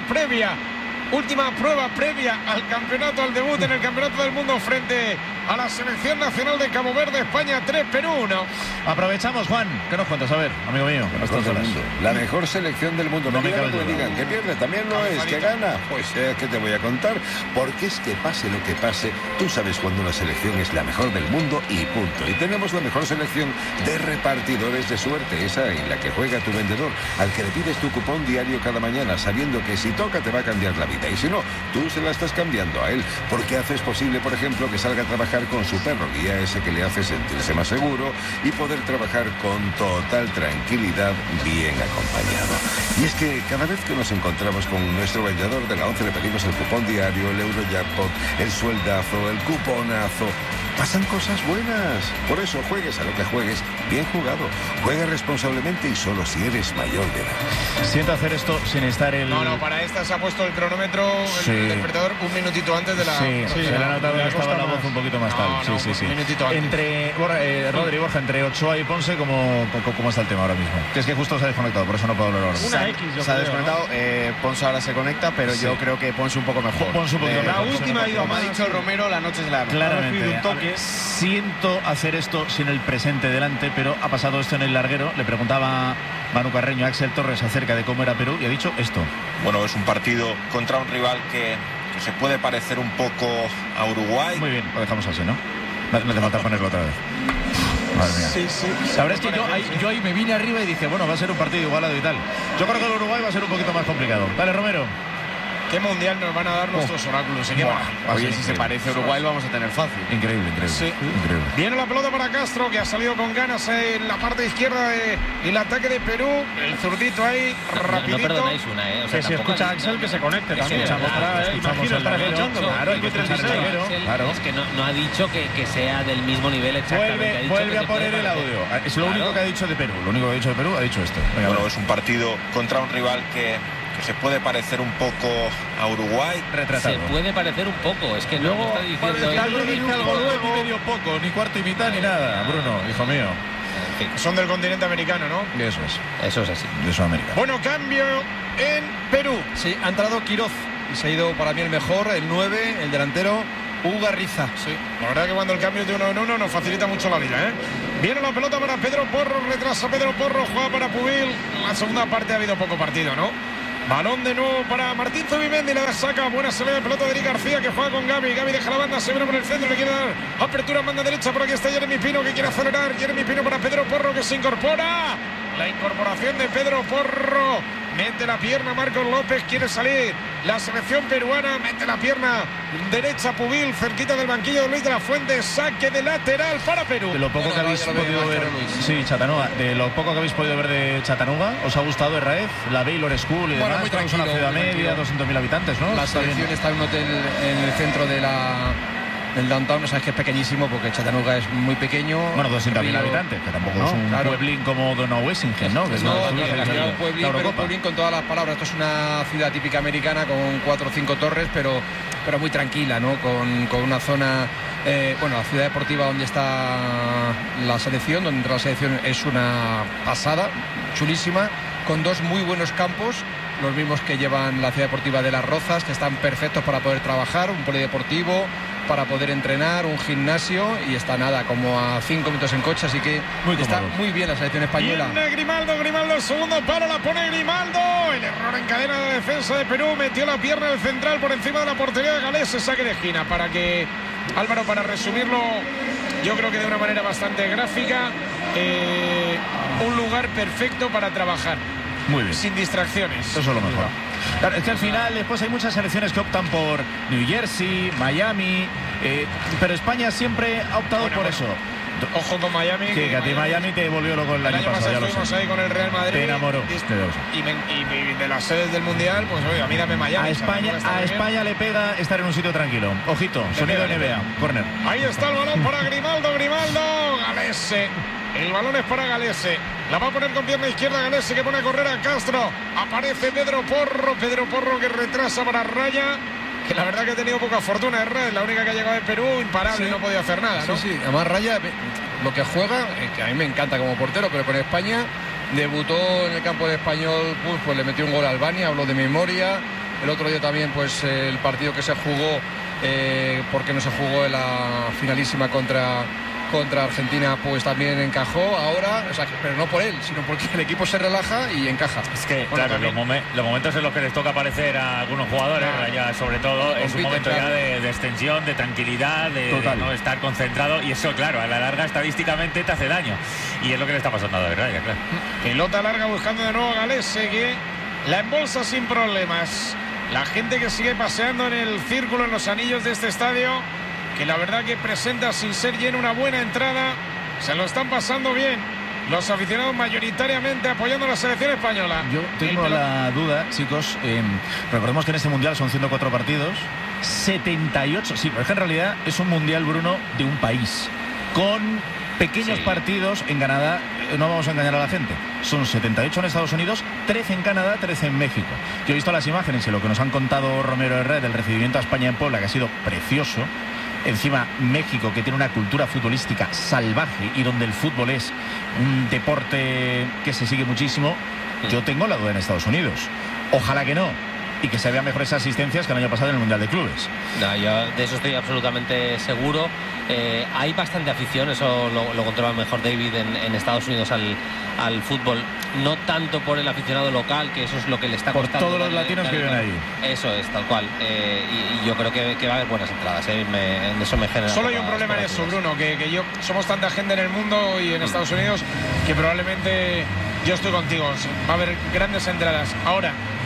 prueba previa al campeonato, al debut en el Campeonato del Mundo frente a la selección nacional de Cabo Verde. España 3, Perú 1. Aprovechamos, Juan. ¿Qué nos cuentas? A ver, amigo mío. La mejor selección del mundo. No me cabe duda. Digan que pierde, también lo es. Que gana, pues ¿qué te voy a contar? Porque es que pase lo que pase, tú sabes cuando una selección es la mejor del mundo y punto. Y tenemos la mejor selección de repartidores de suerte, esa en la que juega tu vendedor, al que le pides tu cupón diario cada mañana, sabiendo que si toca te va a cambiar la vida. Y si no, tú se la estás cambiando a él, porque haces posible, por ejemplo, que salga a trabajar con su perro guía, ese que le hace sentirse más seguro y poder trabajar con total tranquilidad, bien acompañado. Y es que cada vez que nos encontramos con nuestro vendedor de la 11 le pedimos el cupón diario, el Eurojackpot, el sueldazo, el cuponazo. Pasan cosas buenas. Por eso juegues a lo que juegues, bien jugado. Juega responsablemente y solo si eres mayor de edad. Siento hacer esto sin estar el... No, para esta se ha puesto el cronómetro, el despertador, un minutito antes de la... Sí, se le ha notado que estaba la voz un poquito más tal. Sí. Un minutito antes. Entre Rodri, Borja, entre Ochoa y Ponce, ¿cómo está el tema ahora mismo? Que es que justo se ha desconectado, por eso no puedo hablar ahora. Se ha desconectado, Ponce ahora se conecta, pero yo creo que Ponce un poco mejor. La última ha ido, como ha dicho Romero, la noche es la... Claramente. Siento hacer esto sin el presente delante, pero ha pasado esto en el larguero. Le preguntaba Manu Carreño a Axel Torres acerca de cómo era Perú y ha dicho esto. Bueno, es un partido contra un rival que se puede parecer un poco a Uruguay. Muy bien, lo dejamos así, ¿no? No hace falta ponerlo otra vez. Madre mía. Sí. La verdad es que yo ahí me vine arriba y dije, bueno, va a ser un partido igualado y tal. Yo creo que el Uruguay va a ser un poquito más complicado. Dale, Romero. qué mundial nos van a dar nuestros oráculos. Oye, si se parece a Uruguay lo vamos a tener fácil. Increíble. Sí. Increíble. Viene la pelota para Castro, que ha salido con ganas en la parte izquierda del ataque de Perú. El zurdito ahí, rapidito. No perdonáis una, O sea, que si escucha a Axel, que se conecte también. Imagino estar escuchando. Claro, hay que Claro. Es que no ha dicho que sea del mismo nivel exactamente. Vuelve a poner el audio. Es lo único que ha dicho de Perú. Lo único que ha dicho de Perú ha dicho esto. Bueno, es un partido contra un rival que se puede parecer un poco a Uruguay. Retratado. Se puede parecer un poco, es que no está diciendo ni medio poco, ni cuarto y mitad, ni nada, Bruno, hijo mío. Son del continente americano, ¿no? Eso es. Eso es así. De Sudamérica. Bueno, cambio en Perú. Sí, ha entrado Quiroz y se ha ido para mí el mejor, el 9, el delantero Ugarriza. Sí, la verdad que cuando el cambio de 1 en 1 nos facilita mucho la vida, ¿eh? Viene la pelota para Pedro Porro, retrasa Pedro Porro, juega para Pubil. En la segunda parte ha habido poco partido, ¿no? Balón de nuevo para Martín Zubimendi, la saca, buena salida de pelota de Eric García, que juega con Gaby. Gaby deja la banda, se viene por el centro, le quiere dar apertura, banda derecha, por aquí está Jeremy Pino, que quiere acelerar. Jeremy Pino para Pedro Porro, que se incorpora. La incorporación de Pedro Porro. Mete la pierna Marcos López, quiere salir. La selección peruana mete la pierna derecha Pubil, cerquita del banquillo de Luis de la Fuente. Saque de lateral para Perú. De lo poco que habéis podido ver, sí, Chattanooga, de lo poco que habéis podido ver de Chattanooga, ¿os ha gustado Herraez? La Baylor School y demás, muy tranquilo, es una ciudad media, 200.000 habitantes, ¿no? La selección está en un hotel en el centro del downtown, o sea, es que es pequeñísimo porque Chattanooga es muy pequeño. Bueno, 200.000 habitantes, que tampoco es un pueblín como Donaueschingen, ¿no? Que es un pueblín con todas las palabras. Esto es una ciudad típica americana con 4 o 5 torres, pero muy tranquila, ¿no? Con una zona, la ciudad deportiva donde está la selección, donde entra la selección, es una pasada, chulísima, con 2 muy buenos campos. Los mismos que llevan la ciudad deportiva de Las Rozas, que están perfectos para poder trabajar, un polideportivo, para poder entrenar, un gimnasio, y está nada, como a 5 minutos en coche, así que está muy bien la selección española. Viene Grimaldo, el segundo palo, la pone Grimaldo. El error en cadena de defensa de Perú, metió la pierna del central por encima de la portería de Galés, saque de esquina, para que, Álvaro, para resumirlo, yo creo que de una manera bastante gráfica, un lugar perfecto para trabajar. Muy bien. Sin distracciones. Eso es lo mejor. Claro, es que al final después hay muchas selecciones que optan por New Jersey, Miami, pero España siempre ha optado por eso. Ojo con Miami. Sí, que a ti Miami te volvió loco el año pasado. Ya estuvimos ahí con el Real Madrid. Te enamoró. Y de las sedes del Mundial, pues oye, a mí dame Miami. A España le pega estar en un sitio tranquilo. Ojito, sonido NBA, córner. Ahí está el balón para Grimaldo, Galese. El balón es para Galese. La va a poner con pierna izquierda Galese, que pone a correr a Castro. Aparece Pedro Porro que retrasa para Raya, que la verdad que ha tenido poca fortuna. Es la única que ha llegado de Perú, imparable, no podía hacer nada, ¿no? Sí, además Raya, lo que juega, que a mí me encanta como portero, pero con España debutó en el campo de Español, pues le metió un gol a Albania, habló de memoria. El otro día también, pues el partido que se jugó, porque no se jugó en la finalísima contra Argentina, pues también encajó ahora, o sea, pero no por él, sino porque el equipo se relaja y encaja. Es que, claro, los momentos en los que les toca aparecer a algunos jugadores, ya sobre todo, es un momento ya de extensión, de tranquilidad, de no estar concentrado, y eso, claro, a la larga estadísticamente te hace daño, y es lo que le está pasando a De Raya, claro. Pelota larga buscando de nuevo a Galese, que la embolsa sin problemas. La gente que sigue paseando en el círculo, en los anillos de este estadio, que la verdad que presenta sin ser lleno una buena entrada, se lo están pasando bien los aficionados, mayoritariamente apoyando a la selección española. Yo tengo la duda, chicos, recordemos que en este mundial son 104 partidos, 78, sí, pero es que en realidad es un mundial, Bruno, de un país, con pequeños partidos en Canadá. No vamos a engañar a la gente, son 78 en Estados Unidos, 13 en Canadá, 13 en México. Yo he visto las imágenes y lo que nos han contado Romero Herrera del recibimiento a España en Puebla, que ha sido precioso. Encima, México, que tiene una cultura futbolística salvaje y donde el fútbol es un deporte que se sigue muchísimo. Yo tengo la duda en Estados Unidos. Ojalá que no. Y que se vean mejores asistencias que el año pasado en el Mundial de Clubes. No, yo de eso estoy absolutamente seguro. Hay bastante afición, eso lo controla mejor David en Estados Unidos al fútbol. No tanto por el aficionado local, que eso es lo que le está costando. Por todos los latinos que viven ahí. Eso es, tal cual. Y yo creo que va a haber buenas entradas. En eso me genera. Solo hay un problema en eso, Bruno, que somos tanta gente en el mundo y en Estados Unidos que probablemente yo estoy contigo. Va a haber grandes entradas. Ahora,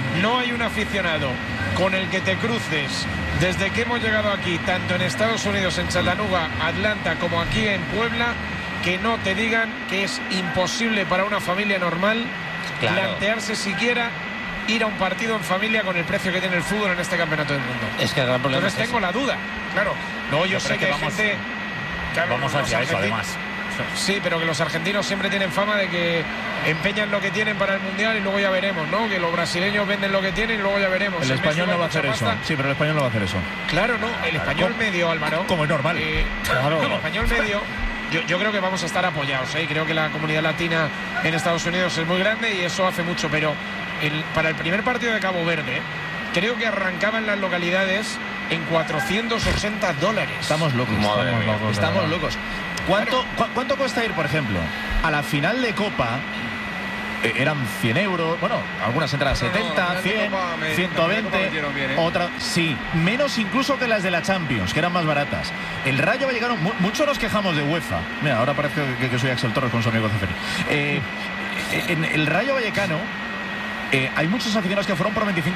no hay un aficionado con el que te cruces desde que hemos llegado aquí, tanto en Estados Unidos, en Chattanooga, Atlanta, como aquí en Puebla, que no te digan que es imposible para una familia normal plantearse siquiera ir a un partido en familia con el precio que tiene el fútbol en este campeonato del mundo. Es que el gran problema Entonces tengo la duda, claro. No, yo sé que hay gente... Claro, vamos hacia eso, además. Sí, pero que los argentinos siempre tienen fama de que empeñan lo que tienen para el Mundial y luego ya veremos, ¿no? Que los brasileños venden lo que tienen y luego ya veremos. El español no va a hacer eso. Sí, pero el español no va a hacer eso. Claro, no. El español medio, Álvaro. Como es normal. Claro. El español medio... Yo creo que vamos a estar apoyados, ¿eh? Creo que la comunidad latina en Estados Unidos es muy grande y eso hace mucho, pero para el primer partido de Cabo Verde, creo que arrancaban las localidades en $480. Estamos locos. Estamos locos. ¿Cuánto cuesta ir, por ejemplo, a la final de Copa? Eran 100 euros, bueno, algunas entradas 70, 100, 120, otra, sí, menos incluso que las de la Champions, que eran más baratas. El Rayo Vallecano, muchos nos quejamos de UEFA. Mira, ahora parece que soy Axel Torres con su amigo Ceferi. En el Rayo Vallecano hay muchos aficionados que fueron por 25